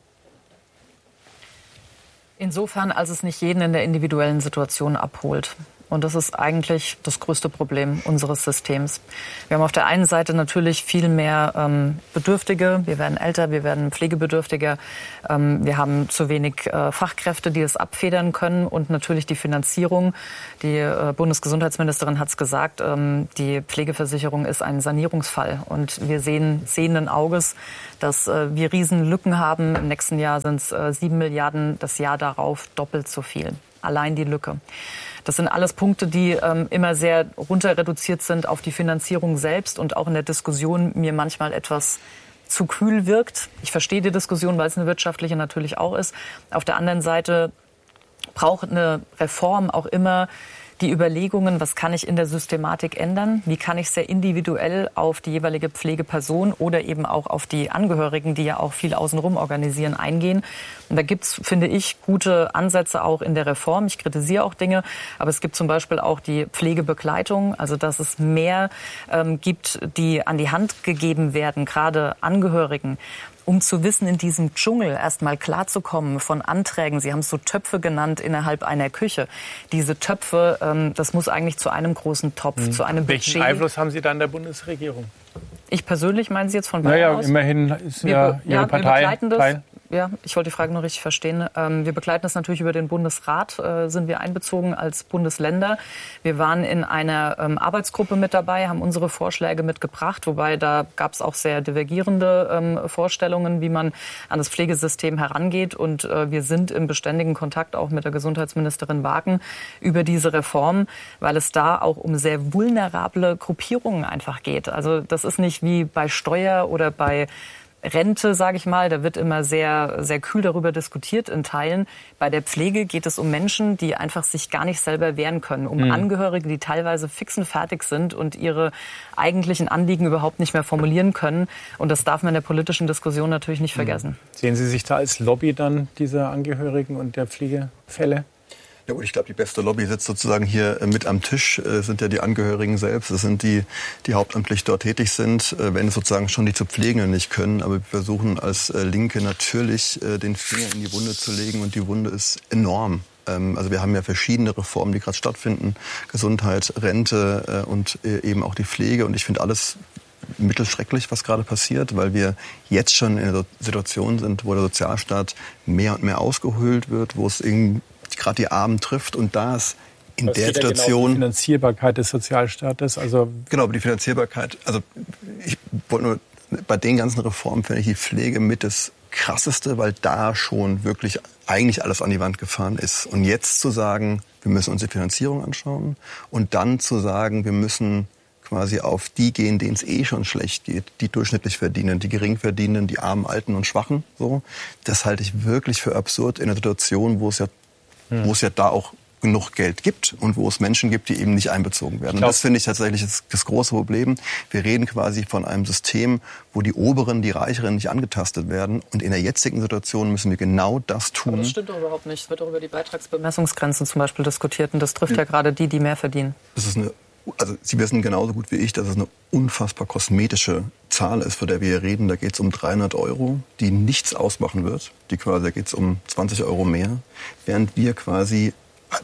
Insofern, als es nicht jeden in der individuellen Situation abholt. Und das ist eigentlich das größte Problem unseres Systems. Wir haben auf der einen Seite natürlich viel mehr ähm, Bedürftige. Wir werden älter, wir werden pflegebedürftiger. Ähm, wir haben zu wenig äh, Fachkräfte, die es abfedern können. Und natürlich die Finanzierung. Die äh, Bundesgesundheitsministerin hat es gesagt, ähm, die Pflegeversicherung ist ein Sanierungsfall. Und wir sehen sehenden Auges, dass äh, wir Riesenlücken haben. Im nächsten Jahr sind es äh, sieben Milliarden, das Jahr darauf doppelt so viel. Allein die Lücke. Das sind alles Punkte, die ähm, immer sehr runter reduziert sind auf die Finanzierung selbst und auch in der Diskussion mir manchmal etwas zu kühl wirkt. Ich verstehe die Diskussion, weil es eine wirtschaftliche natürlich auch ist. Auf der anderen Seite braucht eine Reform auch immer die Überlegungen, was kann ich in der Systematik ändern? Wie kann ich sehr individuell auf die jeweilige Pflegeperson oder eben auch auf die Angehörigen, die ja auch viel außenrum organisieren, eingehen? Und da gibt's, finde ich, gute Ansätze auch in der Reform. Ich kritisiere auch Dinge, aber es gibt zum Beispiel auch die Pflegebegleitung, also dass es mehr ähm, gibt, die an die Hand gegeben werden, gerade Angehörigen, um zu wissen, in diesem Dschungel erstmal klarzukommen von Anträgen. Sie haben es so Töpfe genannt innerhalb einer Küche. Diese Töpfe, ähm, das muss eigentlich zu einem großen Topf, mhm. zu einem Budget. Welchen Einfluss haben Sie da in der Bundesregierung? Ich persönlich, meinen Sie jetzt von Bayern naja, aus? Immerhin ist wir, ja Ihre ja, Partei wir begleiten das. Ja, ich wollte die Frage nur richtig verstehen. Ähm, wir begleiten das natürlich über den Bundesrat, äh, sind wir einbezogen als Bundesländer. Wir waren in einer ähm, Arbeitsgruppe mit dabei, haben unsere Vorschläge mitgebracht, wobei da gab es auch sehr divergierende ähm, Vorstellungen, wie man an das Pflegesystem herangeht. Und äh, wir sind im beständigen Kontakt auch mit der Gesundheitsministerin Wagen über diese Reform, weil es da auch um sehr vulnerable Gruppierungen einfach geht. Also das ist nicht wie bei Steuer oder bei Rente, sage ich mal, da wird immer sehr, sehr kühl darüber diskutiert in Teilen. Bei der Pflege geht es um Menschen, die einfach sich gar nicht selber wehren können. Um mhm. Angehörige, die teilweise fix und fertig sind und ihre eigentlichen Anliegen überhaupt nicht mehr formulieren können. Und das darf man in der politischen Diskussion natürlich nicht vergessen. Sehen Sie sich da als Lobby dann dieser Angehörigen und der Pflegefälle? Ja gut, ich glaube, die beste Lobby sitzt sozusagen hier mit am Tisch, äh, sind ja die Angehörigen selbst. Das sind die, die hauptamtlich dort tätig sind, äh, wenn es sozusagen schon die zu Pflegenden nicht können. Aber wir versuchen als äh, Linke natürlich, äh, den Finger in die Wunde zu legen. Und die Wunde ist enorm. Ähm, also wir haben ja verschiedene Reformen, die gerade stattfinden. Gesundheit, Rente äh, und äh, eben auch die Pflege. Und ich finde alles mittelschrecklich, was gerade passiert, weil wir jetzt schon in einer Situation sind, wo der Sozialstaat mehr und mehr ausgehöhlt wird, wo es irgendwie gerade die Armen trifft und da ist in das der geht Situation... Ja genau um die Finanzierbarkeit des Sozialstaates. Also genau, die Finanzierbarkeit. Also ich wollte nur, bei den ganzen Reformen finde ich die Pflege mit das Krasseste, weil da schon wirklich eigentlich alles an die Wand gefahren ist. Und jetzt zu sagen, wir müssen uns die Finanzierung anschauen und dann zu sagen, wir müssen quasi auf die gehen, denen es eh schon schlecht geht, die durchschnittlich verdienen, die Geringverdienenden, die Armen, Alten und Schwachen. So, das halte ich wirklich für absurd in einer Situation, wo es ja wo es ja da auch genug Geld gibt und wo es Menschen gibt, die eben nicht einbezogen werden. Und das finde ich tatsächlich das, das große Problem. Wir reden quasi von einem System, wo die Oberen, die Reicheren nicht angetastet werden. Und in der jetzigen Situation müssen wir genau das tun. Aber das stimmt doch überhaupt nicht. Es wird auch über die Beitragsbemessungsgrenzen zum Beispiel diskutiert. Und das trifft ja, ja gerade die, die mehr verdienen. Das ist eine, also Sie wissen genauso gut wie ich, dass es eine unfassbar kosmetische Zahl ist, von der wir hier reden. Da geht es um dreihundert Euro, die nichts ausmachen wird. Die quasi, da geht es um zwanzig Euro mehr. Während wir quasi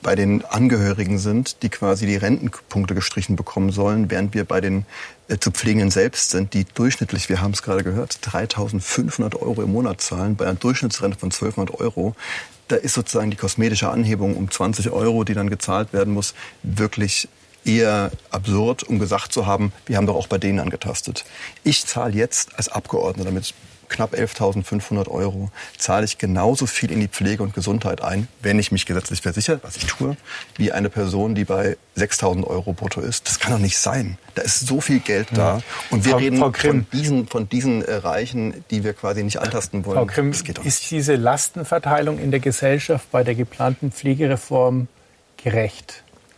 bei den Angehörigen sind, die quasi die Rentenpunkte gestrichen bekommen sollen, während wir bei den äh, zu Pflegenden selbst sind, die durchschnittlich, wir haben es gerade gehört, dreitausendfünfhundert Euro im Monat zahlen, bei einer Durchschnittsrente von zwölfhundert Euro. Da ist sozusagen die kosmetische Anhebung um zwanzig Euro, die dann gezahlt werden muss, wirklich eher absurd, um gesagt zu haben, wir haben doch auch bei denen angetastet. Ich zahle jetzt als Abgeordneter mit knapp elftausendfünfhundert Euro, zahle ich genauso viel in die Pflege und Gesundheit ein, wenn ich mich gesetzlich versichere, was ich tue, wie eine Person, die bei sechstausend Euro brutto ist. Das kann doch nicht sein. Da ist so viel Geld da. Und wir Frau, reden Frau von diesen, von diesen äh, Reichen, die wir quasi nicht antasten wollen. Frau Grimm, das geht doch ist nicht. diese Lastenverteilung in der Gesellschaft bei der geplanten Pflegereform gerecht?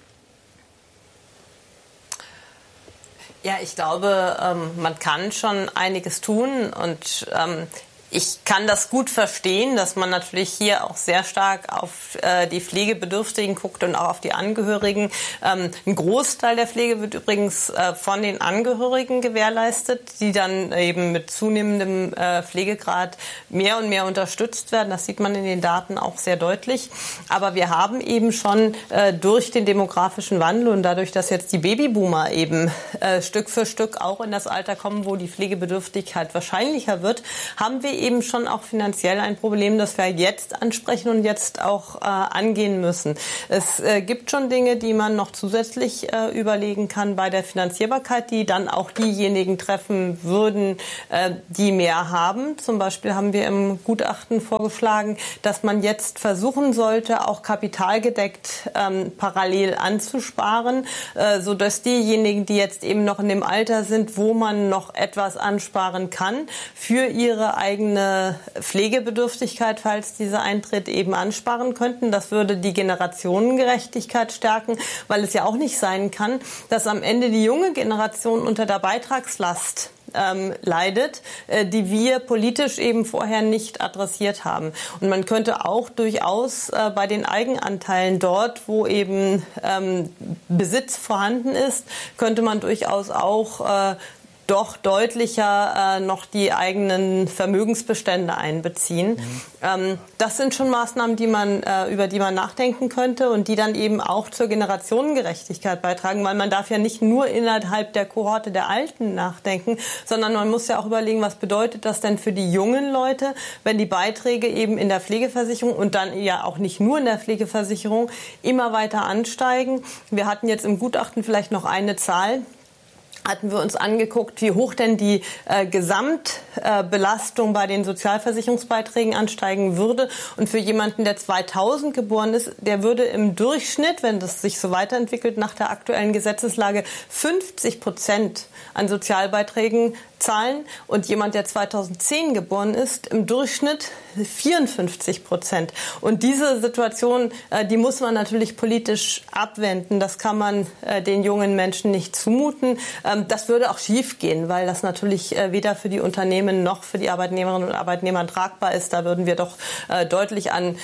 Ja, ich glaube, ähm, man kann schon einiges tun und ähm, ich kann das gut verstehen, dass man natürlich hier auch sehr stark auf äh, die Pflegebedürftigen guckt und auch auf die Angehörigen. Ähm, ein Großteil der Pflege wird übrigens äh, von den Angehörigen gewährleistet, die dann eben mit zunehmendem äh, Pflegegrad mehr und mehr unterstützt werden. Das sieht man in den Daten auch sehr deutlich. Aber wir haben eben schon äh, durch den demografischen Wandel und dadurch, dass jetzt die Babyboomer eben äh, Stück für Stück auch in das Alter kommen, wo die Pflegebedürftigkeit wahrscheinlicher wird, haben wir eben schon auch finanziell ein Problem, das wir jetzt ansprechen und jetzt auch äh, angehen müssen. Es äh, gibt schon Dinge, die man noch zusätzlich äh, überlegen kann bei der Finanzierbarkeit, die dann auch diejenigen treffen würden, äh, die mehr haben. Zum Beispiel haben wir im Gutachten vorgeschlagen, dass man jetzt versuchen sollte, auch kapitalgedeckt ähm, parallel anzusparen, äh, sodass diejenigen, die jetzt eben noch in dem Alter sind, wo man noch etwas ansparen kann, für ihre eigene Pflegebedürftigkeit, falls diese eintritt, eben ansparen könnten. Das würde die Generationengerechtigkeit stärken, weil es ja auch nicht sein kann, dass am Ende die junge Generation unter der Beitragslast ähm, leidet, äh, die wir politisch eben vorher nicht adressiert haben. Und man könnte auch durchaus äh, bei den Eigenanteilen dort, wo eben ähm, Besitz vorhanden ist, könnte man durchaus auch äh, doch deutlicher äh, noch die eigenen Vermögensbestände einbeziehen. Mhm. Ähm, das sind schon Maßnahmen, die man, äh, über die man nachdenken könnte und die dann eben auch zur Generationengerechtigkeit beitragen, weil man darf ja nicht nur innerhalb der Kohorte der Alten nachdenken, sondern man muss ja auch überlegen, was bedeutet das denn für die jungen Leute, wenn die Beiträge eben in der Pflegeversicherung und dann ja auch nicht nur in der Pflegeversicherung immer weiter ansteigen. Wir hatten jetzt im Gutachten vielleicht noch eine Zahl, hatten wir uns angeguckt, wie hoch denn die äh, Gesamtbelastung äh, bei den Sozialversicherungsbeiträgen ansteigen würde. Und für jemanden, der zweitausend geboren ist, der würde im Durchschnitt, wenn das sich so weiterentwickelt, nach der aktuellen Gesetzeslage fünfzig Prozent an Sozialbeiträgen zahlen. Und jemand, der zweitausendzehn geboren ist, im Durchschnitt vierundfünfzig Prozent. Und diese Situation, äh, die muss man natürlich politisch abwenden. Das kann man äh, den jungen Menschen nicht zumuten. Ähm, das würde auch schief gehen, weil das natürlich äh, weder für die Unternehmen noch für die Arbeitnehmerinnen und Arbeitnehmer tragbar ist. Da würden wir doch äh, deutlich an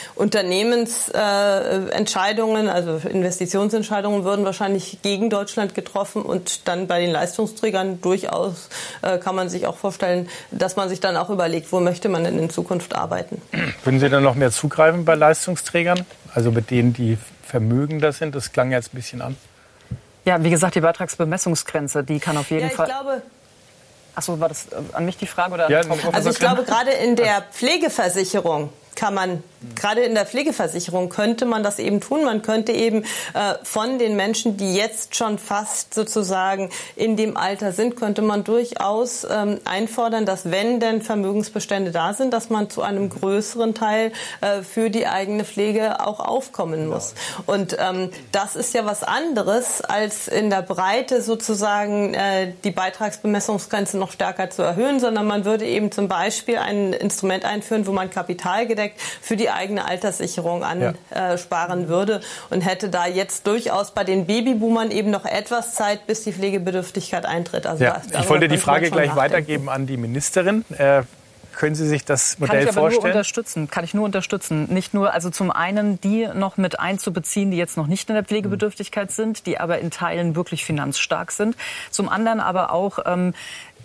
Unternehmensentscheidungen, äh, also Investitionsentscheidungen, würden wahrscheinlich gegen Deutschland getroffen. Und dann bei den Leistungsträgern durchaus äh, kann man sich auch vorstellen, dass man sich dann auch überlegt, wo möchte man denn in Zukunft arbeiten. Würden Sie dann noch mehr zugreifen bei Leistungsträgern? Also mit denen, die vermögender sind? Das klang jetzt ein bisschen an. Ja, wie gesagt, die Beitragsbemessungsgrenze, die kann auf jeden ja, ich Fall... Glaube, Ach so, war das an mich die Frage? Oder ja, Frau Professor also ich Grimm? glaube, gerade in der Pflegeversicherung kann man, gerade in der Pflegeversicherung könnte man das eben tun. Man könnte eben äh, von den Menschen, die jetzt schon fast sozusagen in dem Alter sind, könnte man durchaus ähm, einfordern, dass wenn denn Vermögensbestände da sind, dass man zu einem größeren Teil äh, für die eigene Pflege auch aufkommen muss. Und ähm, das ist ja was anderes, als in der Breite sozusagen äh, die Beitragsbemessungsgrenze noch stärker zu erhöhen, sondern man würde eben zum Beispiel ein Instrument einführen, wo man kapitalgedeckt für die eigene Alterssicherung ansparen ja. würde und hätte da jetzt durchaus bei den Babyboomern eben noch etwas Zeit, bis die Pflegebedürftigkeit eintritt. Also ja. Ich wollte die Frage gleich nachdenken. weitergeben an die Ministerin. Äh, Können Sie sich das Modell vorstellen? Kann ich aber vorstellen? nur unterstützen. Kann ich nur unterstützen. Nicht nur, also zum einen die noch mit einzubeziehen, die jetzt noch nicht in der Pflegebedürftigkeit sind, die aber in Teilen wirklich finanzstark sind. Zum anderen aber auch ähm,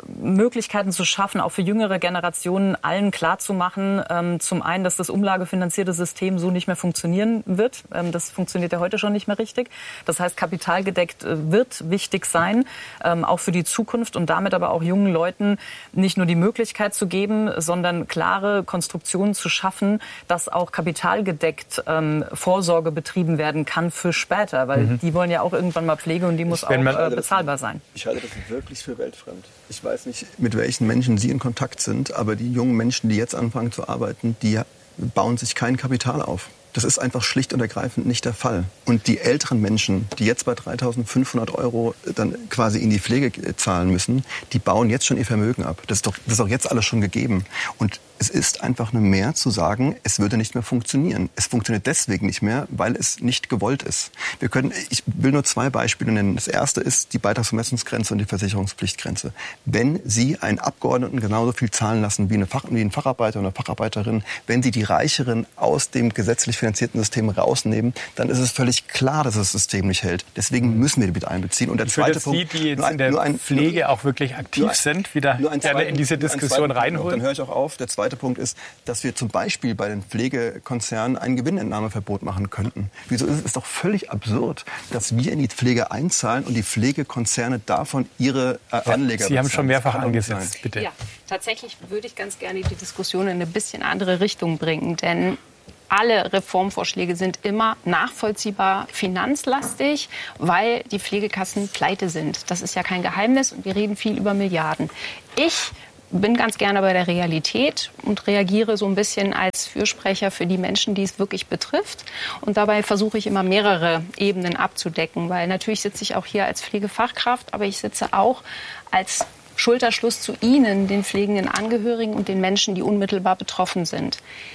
Möglichkeiten zu schaffen, auch für jüngere Generationen allen klarzumachen, ähm, zum einen, dass das umlagefinanzierte System so nicht mehr funktionieren wird. Ähm, das funktioniert ja heute schon nicht mehr richtig. Das heißt, kapitalgedeckt äh, wird wichtig sein, ähm, auch für die Zukunft und damit aber auch jungen Leuten nicht nur die Möglichkeit zu geben, sondern klare Konstruktionen zu schaffen, dass auch kapitalgedeckt ähm, Vorsorge betrieben werden kann für später, weil mhm. die wollen ja auch irgendwann mal Pflege und die muss auch äh, bezahlbar sein. Ich halte das wirklich für weltfremd. Ich weiß nicht, mit welchen Menschen Sie in Kontakt sind, aber die jungen Menschen, die jetzt anfangen zu arbeiten, die bauen sich kein Kapital auf. Das ist einfach schlicht und ergreifend nicht der Fall. Und die älteren Menschen, die jetzt bei dreitausendfünfhundert Euro dann quasi in die Pflege zahlen müssen, die bauen jetzt schon ihr Vermögen ab. Das ist doch, das ist doch jetzt alles schon gegeben. Und es ist einfach nur mehr zu sagen, es würde nicht mehr funktionieren. Es funktioniert deswegen nicht mehr, weil es nicht gewollt ist. Wir können, ich will nur zwei Beispiele nennen. Das erste ist die Beitragsvermessungsgrenze und die Versicherungspflichtgrenze. Wenn Sie einen Abgeordneten genauso viel zahlen lassen wie, eine Fach, wie ein Facharbeiter oder eine Facharbeiterin, wenn Sie die Reicheren aus dem gesetzlich finanzierten System rausnehmen, dann ist es völlig klar, dass das System nicht hält. Deswegen müssen wir die mit einbeziehen. Und der ich würde Sie, die jetzt ein, in der ein, Pflege auch wirklich aktiv ein, sind, wieder gerne zweiten, in diese Diskussion reinholen. Dann höre ich auch auf. Der zweite Punkt ist, dass wir zum Beispiel bei den Pflegekonzernen ein Gewinnentnahmeverbot machen könnten. Wieso ist es doch völlig absurd, dass wir in die Pflege einzahlen und die Pflegekonzerne davon ihre äh, Anleger Sie haben schon mehrfach angesetzt, bitte. Ja, tatsächlich würde ich ganz gerne die Diskussion in eine bisschen andere Richtung bringen, denn alle Reformvorschläge sind immer nachvollziehbar finanzlastig, weil die Pflegekassen pleite sind. Das ist ja kein Geheimnis und wir reden viel über Milliarden. Ich bin ganz gerne bei der Realität und reagiere so ein bisschen als Fürsprecher für die Menschen, die es wirklich betrifft. Und dabei versuche ich immer mehrere Ebenen abzudecken, weil natürlich sitze ich auch hier als Pflegefachkraft, aber ich sitze auch als Schulterschluss zu Ihnen, den pflegenden Angehörigen und den Menschen, die unmittelbar betroffen sind.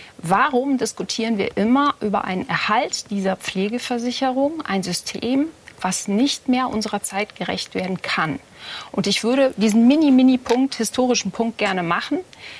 Warum diskutieren wir immer über einen Erhalt dieser Pflegeversicherung, ein System, was nicht mehr unserer Zeit gerecht werden kann? Und ich würde diesen Mini-Mini-Punkt, historischen Punkt gerne machen.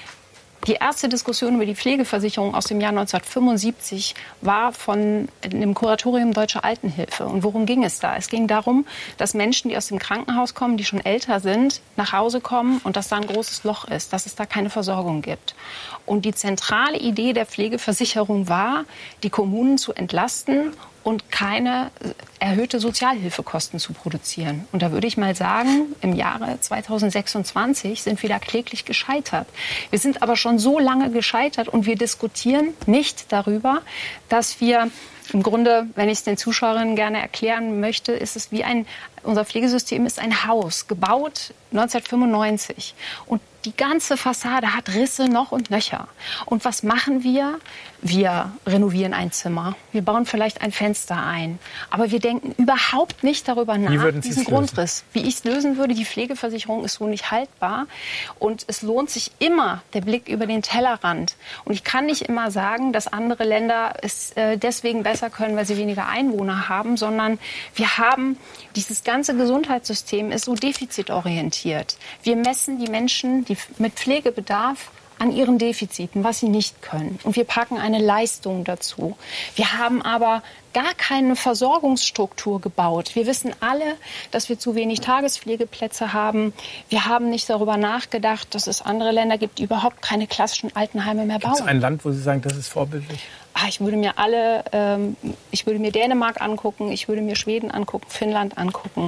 Die erste Diskussion über die Pflegeversicherung aus dem Jahr neunzehnhundertfünfundsiebzig war von dem Kuratorium Deutsche Altenhilfe. Und worum ging es da? Es ging darum, dass Menschen, die aus dem Krankenhaus kommen, die schon älter sind, nach Hause kommen und dass da ein großes Loch ist, dass es da keine Versorgung gibt. Und die zentrale Idee der Pflegeversicherung war, die Kommunen zu entlasten und keine erhöhte Sozialhilfekosten zu produzieren. Und da würde ich mal sagen, im Jahre zweitausendsechsundzwanzig sind wir da kläglich gescheitert. Wir sind aber schon so lange gescheitert und wir diskutieren nicht darüber, dass wir im Grunde, wenn ich es den Zuschauerinnen gerne erklären möchte, ist es wie ein, unser Pflegesystem ist ein Haus, gebaut neunzehnhundertfünfundneunzig. Und die ganze Fassade hat Risse noch und nöcher. Und was machen wir? Wir renovieren ein Zimmer. Wir bauen vielleicht ein Fenster ein. Aber wir denken überhaupt nicht darüber nach, diesen Grundriss. Wie ich es lösen würde, die Pflegeversicherung ist so nicht haltbar. Und es lohnt sich immer der Blick über den Tellerrand. Und ich kann nicht immer sagen, dass andere Länder es äh, deswegen besser können, weil sie weniger Einwohner haben, sondern wir haben, dieses ganze Gesundheitssystem ist so defizitorientiert. Wir messen die Menschen, die mit Pflegebedarf an ihren Defiziten, was sie nicht können. Und wir packen eine Leistung dazu. Wir haben aber gar keine Versorgungsstruktur gebaut. Wir wissen alle, dass wir zu wenig Tagespflegeplätze haben. Wir haben nicht darüber nachgedacht, dass es andere Länder gibt, die überhaupt keine klassischen Altenheime mehr bauen. Gibt es ein Land, wo Sie sagen, das ist vorbildlich? Ah, ich würde mir alle, ähm, ich würde mir Dänemark angucken, ich würde mir Schweden angucken, Finnland angucken.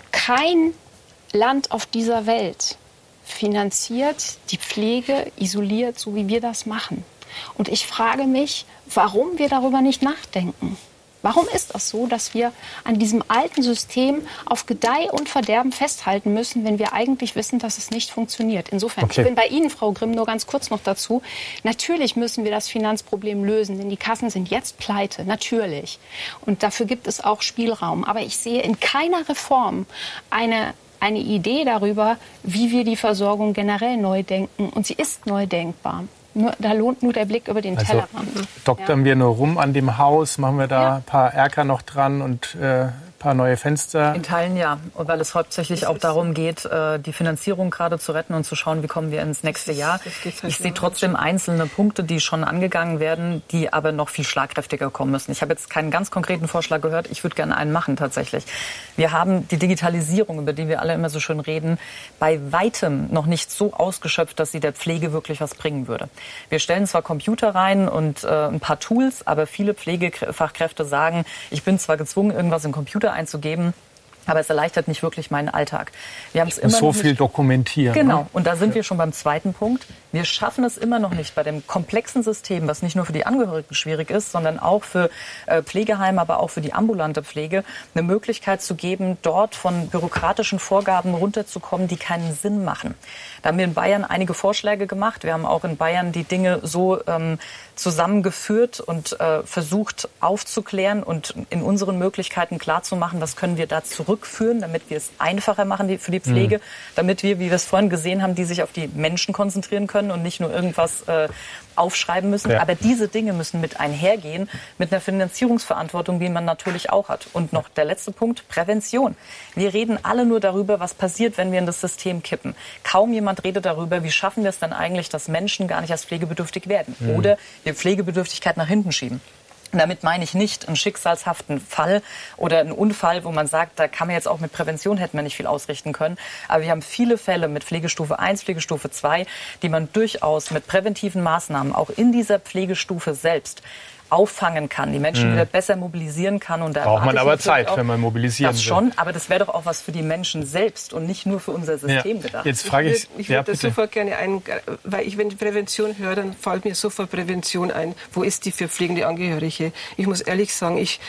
Kein Land auf dieser Welt finanziert die Pflege isoliert, so wie wir das machen. Und ich frage mich, warum wir darüber nicht nachdenken. Warum ist das so, dass wir an diesem alten System auf Gedeih und Verderben festhalten müssen, wenn wir eigentlich wissen, dass es nicht funktioniert? Insofern, okay. Ich bin bei Ihnen, Frau Grimm, nur ganz kurz noch dazu. Natürlich müssen wir das Finanzproblem lösen, denn die Kassen sind jetzt pleite, natürlich. Und dafür gibt es auch Spielraum. Aber ich sehe in keiner Reform eine eine Idee darüber, wie wir die Versorgung generell neu denken. Und sie ist neu denkbar. Nur, da lohnt nur der Blick über den also, Tellerrand. Doktern ja. wir nur rum an dem Haus, machen wir da ja. ein paar Erker noch dran und äh, Ein paar neue Fenster? In Teilen ja. Und weil es hauptsächlich auch darum geht, die Finanzierung gerade zu retten und zu schauen, wie kommen wir ins nächste Jahr. Ich sehe trotzdem einzelne Punkte, die schon angegangen werden, die aber noch viel schlagkräftiger kommen müssen. Ich habe jetzt keinen ganz konkreten Vorschlag gehört. Ich würde gerne einen machen tatsächlich. Wir haben die Digitalisierung, über die wir alle immer so schön reden, bei weitem noch nicht so ausgeschöpft, dass sie der Pflege wirklich was bringen würde. Wir stellen zwar Computer rein und äh, ein paar Tools, aber viele Pflegefachkräfte sagen, ich bin zwar gezwungen, irgendwas im Computer einzugeben, aber es erleichtert nicht wirklich meinen Alltag. Wir haben es immer so noch viel nicht dokumentieren. Genau. Ne? Und da sind wir schon beim zweiten Punkt. Wir schaffen es immer noch nicht bei dem komplexen System, was nicht nur für die Angehörigen schwierig ist, sondern auch für äh, Pflegeheime, aber auch für die ambulante Pflege, eine Möglichkeit zu geben, dort von bürokratischen Vorgaben runterzukommen, die keinen Sinn machen. Da haben wir in Bayern einige Vorschläge gemacht. Wir haben auch in Bayern die Dinge so ähm, zusammengeführt und äh, versucht aufzuklären und in unseren Möglichkeiten klarzumachen, was können wir da zurückführen, damit wir es einfacher machen die, für die Pflege, mhm. damit wir, wie wir es vorhin gesehen haben, die sich auf die Menschen konzentrieren können und nicht nur irgendwas äh, aufschreiben müssen. Ja. Aber diese Dinge müssen mit einhergehen, mit einer Finanzierungsverantwortung, die man natürlich auch hat. Und noch der letzte Punkt, Prävention. Wir reden alle nur darüber, was passiert, wenn wir in das System kippen. Kaum jemand redet darüber, wie schaffen wir es dann eigentlich, dass Menschen gar nicht als pflegebedürftig werden. Mhm. Oder wir Pflegebedürftigkeit nach hinten schieben. Und damit meine ich nicht einen schicksalshaften Fall oder einen Unfall, wo man sagt, da kann man jetzt auch mit Prävention, hätten wir nicht viel ausrichten können. Aber wir haben viele Fälle mit Pflegestufe eins, Pflegestufe zwei, die man durchaus mit präventiven Maßnahmen auch in dieser Pflegestufe selbst auffangen kann, die Menschen mhm. wieder besser mobilisieren kann. Und da braucht man aber Zeit, auch, wenn man mobilisieren das will. schon, aber das wäre doch auch was für die Menschen selbst und nicht nur für unser System ja. gedacht. Jetzt frage ich, ich würde ja, das sofort gerne ein, weil ich, wenn ich Prävention höre, dann fällt mir sofort Prävention ein. Wo ist die für pflegende Angehörige? Ich muss ehrlich sagen, ich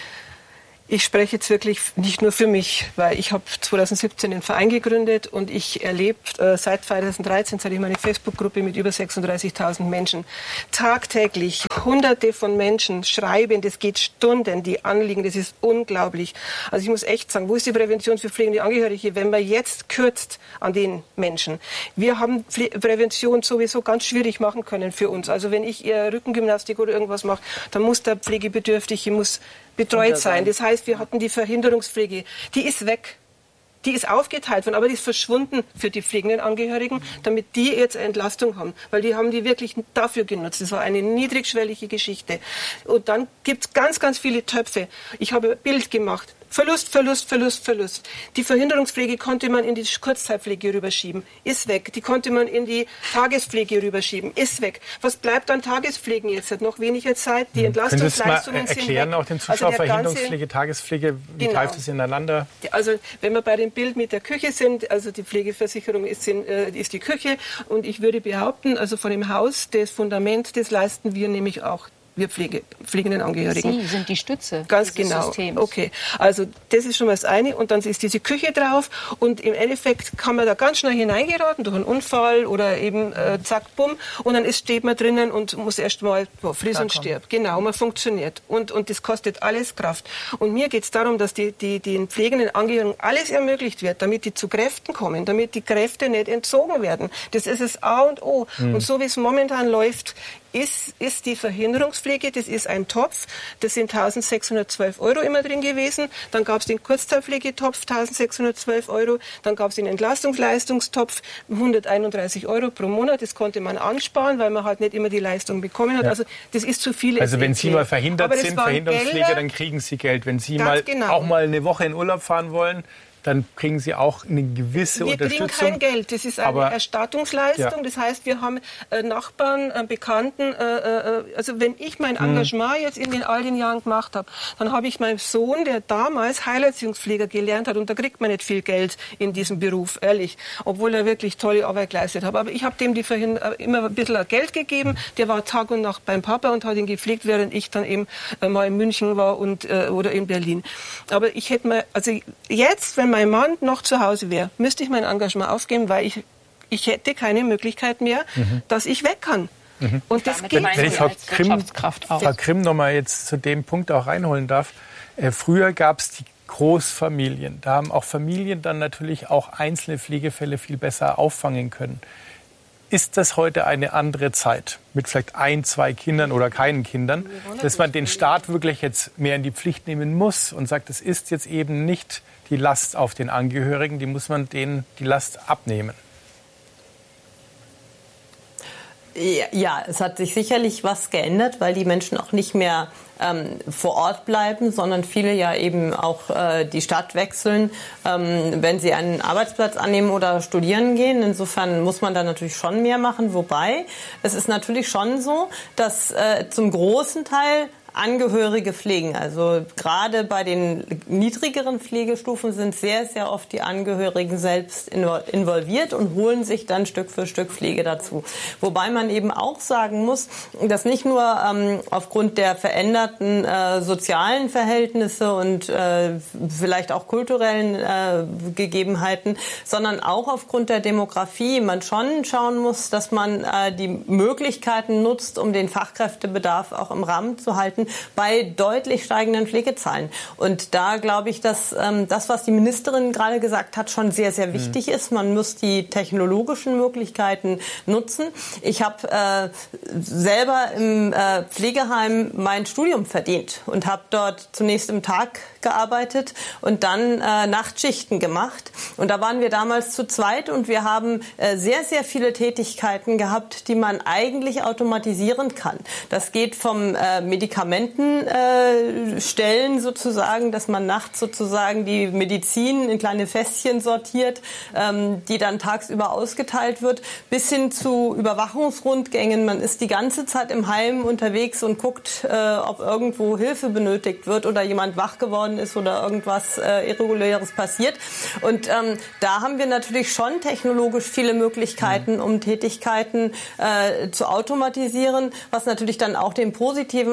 Ich spreche jetzt wirklich nicht nur für mich, weil ich habe zwanzig siebzehn den Verein gegründet und ich erlebe äh, seit zwanzig dreizehn, seit ich meine Facebook-Gruppe mit über sechsunddreißigtausend Menschen, tagtäglich Hunderte von Menschen schreiben, das geht Stunden, die Anliegen, das ist unglaublich. Also ich muss echt sagen, wo ist die Prävention für pflegende Angehörige, wenn man jetzt kürzt an den Menschen? Wir haben Pfle- Prävention sowieso ganz schwierig machen können für uns. Also wenn ich eher Rückengymnastik oder irgendwas mache, dann muss der Pflegebedürftige muss betreut sein. Das heißt, wir hatten die Verhinderungspflege. Die ist weg. Die ist aufgeteilt worden, aber die ist verschwunden für die pflegenden Angehörigen, damit die jetzt eine Entlastung haben. Weil die haben die wirklich dafür genutzt. Das war eine niedrigschwellige Geschichte. Und dann gibt es ganz, ganz viele Töpfe. Ich habe ein Bild gemacht. Verlust, Verlust, Verlust, Verlust. Die Verhinderungspflege konnte man in die Kurzzeitpflege rüberschieben. Ist weg. Die konnte man in die Tagespflege rüberschieben. Ist weg. Was bleibt an Tagespflegen jetzt? Hat noch weniger Zeit. Die Entlastungsleistungen sind weg. Können Sie das mal erklären, auch den Zuschauern, also Verhinderungspflege, ganze, Tagespflege, wie genau. greift es ineinander? Also wenn wir bei dem Bild mit der Küche sind, also die Pflegeversicherung ist, äh, ist die Küche und ich würde behaupten, also von dem Haus, das Fundament, das leisten wir nämlich auch. Wir Pflege, pflegenden Angehörigen. Sie sind die Stütze Ganz dieses genau. Systems. Okay, also das ist schon mal das eine und dann ist diese Küche drauf und im Endeffekt kann man da ganz schnell hineingeraten durch einen Unfall oder eben äh, zack, bumm und dann ist, steht man drinnen und muss erst mal boah, friss und stirb. Genau, man funktioniert und, und das kostet alles Kraft. Und mir geht es darum, dass die, die, den pflegenden Angehörigen alles ermöglicht wird, damit die zu Kräften kommen, damit die Kräfte nicht entzogen werden. Das ist das A und O. Mhm. Und so wie es momentan läuft, Ist, ist die Verhinderungspflege, das ist ein Topf, das sind eintausendsechshundertzwölf Euro immer drin gewesen, dann gab es den Kurzzeitpflegetopf, eintausendsechshundertzwölf Euro, dann gab es den Entlastungsleistungstopf, hunderteinunddreißig Euro pro Monat, das konnte man ansparen, weil man halt nicht immer die Leistung bekommen hat, ja. Also das ist zu viel. Also wenn Sie mal verhindert sind, Verhinderungspflege, Gelder, dann kriegen Sie Geld. Wenn Sie mal genau. auch mal eine Woche in Urlaub fahren wollen, dann kriegen Sie auch eine gewisse wir Unterstützung. Wir kriegen kein Geld, das ist eine Aber, Erstattungsleistung. Ja. Das heißt, wir haben äh, Nachbarn, äh, Bekannten. Äh, äh, also wenn ich mein Engagement hm. jetzt in den all den Jahren gemacht habe, dann habe ich meinem Sohn, der damals Heilerziehungspfleger gelernt hat, und da kriegt man nicht viel Geld in diesem Beruf, ehrlich, obwohl er wirklich tolle Arbeit geleistet hat. Aber ich habe dem die vorhin äh, immer ein bisschen Geld gegeben. Der war Tag und Nacht beim Papa und hat ihn gepflegt, während ich dann eben äh, mal in München war und, äh, oder in Berlin. Aber ich hätte mal, also jetzt, wenn mein Mann noch zu Hause wäre, müsste ich mein Engagement aufgeben, weil ich, ich hätte keine Möglichkeit mehr, mhm. dass ich weg kann. Mhm. Und das geht Wenn ich Frau Grimm, Frau Grimm noch mal jetzt zu dem Punkt auch reinholen darf. Äh, früher gab es die Großfamilien. Da haben auch Familien dann natürlich auch einzelne Pflegefälle viel besser auffangen können. ist das heute eine andere Zeit mit vielleicht ein, zwei Kindern oder keinen Kindern, dass man den Staat wirklich jetzt mehr in die Pflicht nehmen muss und sagt, es ist jetzt eben nicht die Last auf den Angehörigen, die muss man denen die Last abnehmen. Ja, es hat sich sicherlich was geändert, weil die Menschen auch nicht mehr ähm, vor Ort bleiben, sondern viele ja eben auch äh, die Stadt wechseln, ähm, wenn sie einen Arbeitsplatz annehmen oder studieren gehen. Insofern muss man da natürlich schon mehr machen. Wobei, es ist natürlich schon so, dass äh, zum großen Teil Angehörige pflegen. Also gerade bei den niedrigeren Pflegestufen sind sehr, sehr oft die Angehörigen selbst involviert und holen sich dann Stück für Stück Pflege dazu. Wobei man eben auch sagen muss, dass nicht nur ähm, aufgrund der veränderten äh, sozialen Verhältnisse und äh, vielleicht auch kulturellen äh, Gegebenheiten, sondern auch aufgrund der Demografie man schon schauen muss, dass man äh, die Möglichkeiten nutzt, um den Fachkräftebedarf auch im Rahmen zu halten, bei deutlich steigenden Pflegezahlen. Und da glaube ich, dass ähm, das, was die Ministerin gerade gesagt hat, schon sehr, sehr wichtig mhm. ist. Man muss die technologischen Möglichkeiten nutzen. Ich habe äh, selber im äh, Pflegeheim mein Studium verdient und habe dort zunächst im Tag gearbeitet und dann äh, Nachtschichten gemacht. Und da waren wir damals zu zweit und wir haben äh, sehr, sehr viele Tätigkeiten gehabt, die man eigentlich automatisieren kann. Das geht vom äh, Medikamentenstellen äh, sozusagen, dass man nachts sozusagen die Medizin in kleine Fässchen sortiert, ähm, die dann tagsüber ausgeteilt wird, bis hin zu Überwachungsrundgängen. Man ist die ganze Zeit im Heim unterwegs und guckt, äh, ob irgendwo Hilfe benötigt wird oder jemand wach geworden ist oder irgendwas äh, Irreguläres passiert. Und ähm, da haben wir natürlich schon technologisch viele Möglichkeiten, um Tätigkeiten äh, zu automatisieren, was natürlich dann auch den positiven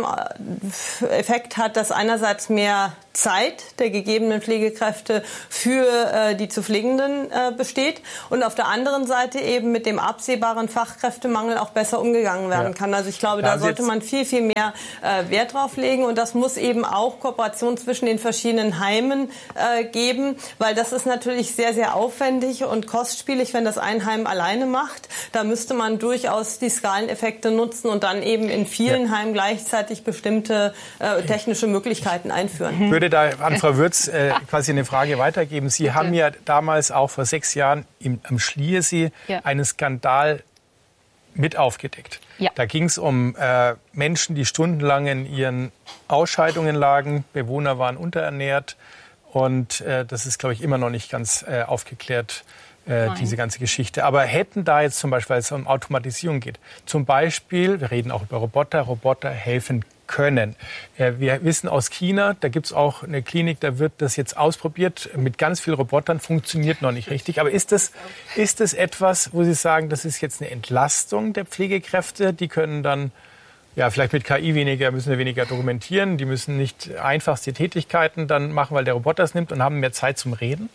Effekt hat, dass einerseits mehr Zeit der gegebenen Pflegekräfte für äh, die zu Pflegenden äh, besteht und auf der anderen Seite eben mit dem absehbaren Fachkräftemangel auch besser umgegangen werden ja. kann. Also ich glaube, da, da sollte man viel, viel mehr äh, Wert drauf legen und das muss eben auch Kooperation zwischen den verschiedenen Heimen äh, geben, weil das ist natürlich sehr, sehr aufwendig und kostspielig, wenn das ein Heim alleine macht. Da müsste man durchaus die Skaleneffekte nutzen und dann eben in vielen ja. Heimen gleichzeitig bestimmte äh, technische Möglichkeiten einführen. Ich würde da an Frau Würz äh, quasi eine Frage weitergeben. Sie Bitte. haben ja damals auch vor sechs Jahren im, am Schliersee ja. einen Skandal mit aufgedeckt. Ja. Da ging es um äh, Menschen, die stundenlang in ihren Ausscheidungen lagen. Bewohner waren unterernährt. Und äh, das ist, glaube ich, immer noch nicht ganz äh, aufgeklärt, äh, diese ganze Geschichte. Aber hätten da jetzt zum Beispiel, weil es um Automatisierung geht, zum Beispiel, wir reden auch über Roboter, Roboter helfen können. Wir wissen aus China, da gibt es auch eine Klinik, da wird das jetzt ausprobiert mit ganz vielen Robotern, funktioniert noch nicht richtig. Aber ist das, ist das etwas, wo Sie sagen, das ist jetzt eine Entlastung der Pflegekräfte? Die können dann ja vielleicht mit K I weniger, müssen wir weniger dokumentieren, die müssen nicht einfachste Tätigkeiten dann machen, weil der Roboter es nimmt und haben mehr Zeit zum Reden?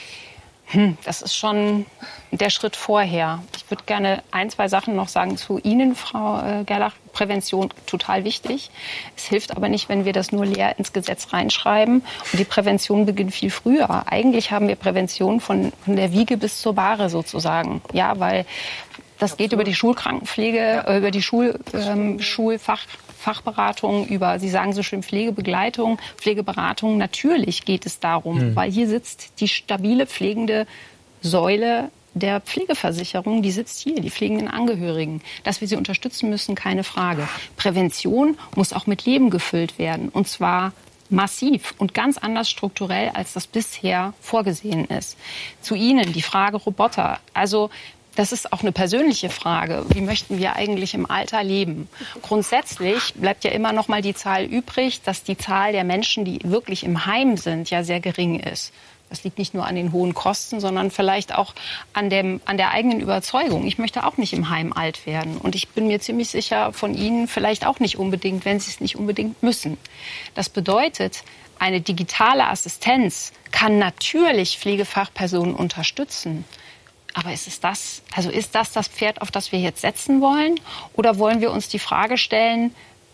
Das ist schon der Schritt vorher. Ich würde gerne ein, zwei Sachen noch sagen zu Ihnen, Frau Gerlach. Prävention total wichtig. Es hilft aber nicht, wenn wir das nur leer ins Gesetz reinschreiben. Und die Prävention beginnt viel früher. Eigentlich haben wir Prävention von, von der Wiege bis zur Bahre sozusagen. Ja, weil das geht über die Schulkrankenpflege, ja. über die Schul, ähm, Schulfach. Fachberatung, über, Sie sagen so schön, Pflegebegleitung, Pflegeberatung. Natürlich geht es darum, mhm. weil hier sitzt die stabile pflegende Säule der Pflegeversicherung, die sitzt hier, die pflegenden Angehörigen. Dass wir sie unterstützen müssen, keine Frage. Prävention muss auch mit Leben gefüllt werden, und zwar massiv und ganz anders strukturell, als das bisher vorgesehen ist. Zu Ihnen die Frage Roboter. Also das ist auch eine persönliche Frage. Wie möchten wir eigentlich im Alter leben? Grundsätzlich bleibt ja immer noch mal die Zahl übrig, dass die Zahl der Menschen, die wirklich im Heim sind, ja sehr gering ist. Das liegt nicht nur an den hohen Kosten, sondern vielleicht auch an, dem, an der eigenen Überzeugung. Ich möchte auch nicht im Heim alt werden. Und ich bin mir ziemlich sicher, von Ihnen vielleicht auch nicht unbedingt, wenn Sie es nicht unbedingt müssen. Das bedeutet, eine digitale Assistenz kann natürlich Pflegefachpersonen unterstützen. Aber ist es das, also ist das das Pferd, auf das wir jetzt setzen wollen? Oder wollen wir uns die Frage stellen,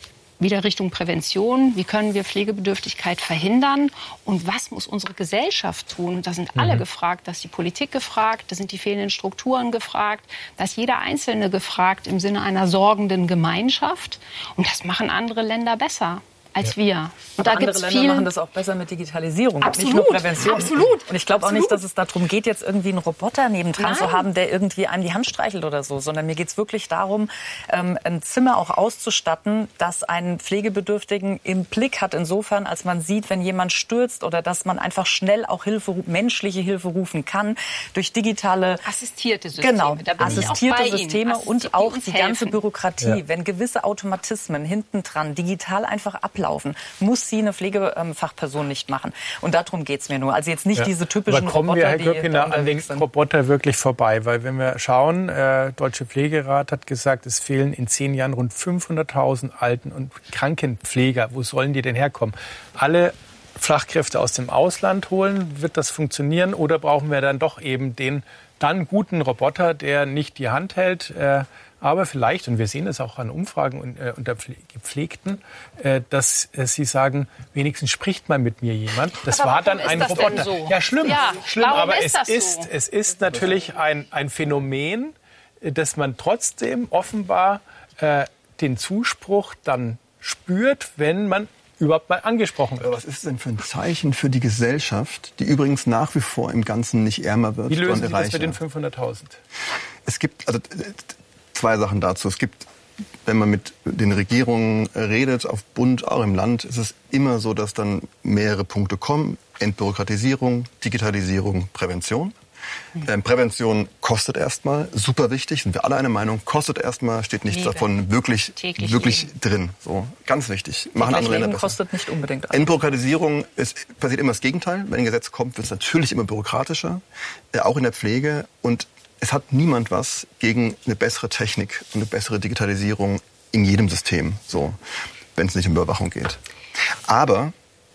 wieder Richtung Prävention. Wie können wir Pflegebedürftigkeit verhindern? Und was muss unsere Gesellschaft tun? Und da sind alle mhm. gefragt. Da ist die Politik gefragt, da sind die fehlenden Strukturen gefragt, da ist jeder Einzelne gefragt im Sinne einer sorgenden Gemeinschaft. Und das machen andere Länder besser als wir. Und aber da gibt's andere Länder viel machen das auch besser mit Digitalisierung, absolut, nicht nur Prävention. Absolut. Und ich glaube auch absolut. nicht, dass es darum geht, jetzt irgendwie einen Roboter nebendran Nein. zu haben, der irgendwie einem die Hand streichelt oder so, sondern mir geht es wirklich darum, ähm, ein Zimmer auch auszustatten, das einen Pflegebedürftigen im Blick hat, insofern, als man sieht, wenn jemand stürzt oder dass man einfach schnell auch Hilfe, menschliche Hilfe rufen kann, durch digitale assistierte Systeme. Genau, da bin assistierte ich auch bei Systeme Ihnen. und auch die helfen. ganze Bürokratie. Ja. Wenn gewisse Automatismen hinten dran digital einfach ablaufen, muss sie eine Pflegefachperson nicht machen. Und darum geht es mir nur. Also jetzt nicht ja. diese typischen Aber kommen Roboter, wir, Herr Göppiner, an den sind. Roboter wirklich vorbei? Weil wenn wir schauen, der äh, Deutsche Pflegerat hat gesagt, es fehlen in zehn Jahren rund fünfhunderttausend Alten- und Krankenpfleger. Wo sollen die denn herkommen? Alle Fachkräfte aus dem Ausland holen, wird das funktionieren? Oder brauchen wir dann doch eben den dann guten Roboter, der nicht die Hand hält, äh, aber vielleicht, und wir sehen es auch an Umfragen äh, unter Gepflegten, äh, dass äh, sie sagen, wenigstens spricht mal mit mir jemand. Das aber war dann ein Roboter. So? Ja, schlimm, ja, schlimm. Aber ist es, ist, so? es ist natürlich ein, ein Phänomen, dass man trotzdem offenbar äh, den Zuspruch dann spürt, wenn man überhaupt mal angesprochen wird. Was ist es denn für ein Zeichen für die Gesellschaft, die übrigens nach wie vor im Ganzen nicht ärmer wird? Wie lösen Sie das mit den fünfhunderttausend? Es gibt also zwei Sachen dazu. Es gibt, wenn man mit den Regierungen redet, auf Bund, auch im Land, ist es immer so, dass dann mehrere Punkte kommen. Entbürokratisierung, Digitalisierung, Prävention. Ähm, Prävention kostet erstmal, super wichtig, sind wir alle einer Meinung, kostet erstmal, steht nichts Liebe. davon wirklich, wirklich drin. So, ganz wichtig. Machen andere Länder besser. Kostet nicht unbedingt. Entbürokratisierung ist, passiert immer das Gegenteil. Wenn ein Gesetz kommt, wird es natürlich immer bürokratischer, äh, auch in der Pflege. Und es hat niemand was gegen eine bessere Technik und eine bessere Digitalisierung in jedem System, so, wenn es nicht um Überwachung geht. Aber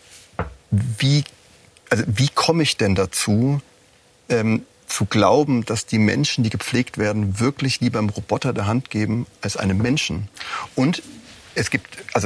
wie, also wie komme ich denn dazu, ähm, zu glauben, dass die Menschen, die gepflegt werden, wirklich lieber einem Roboter der Hand geben als einem Menschen? Und es gibt, also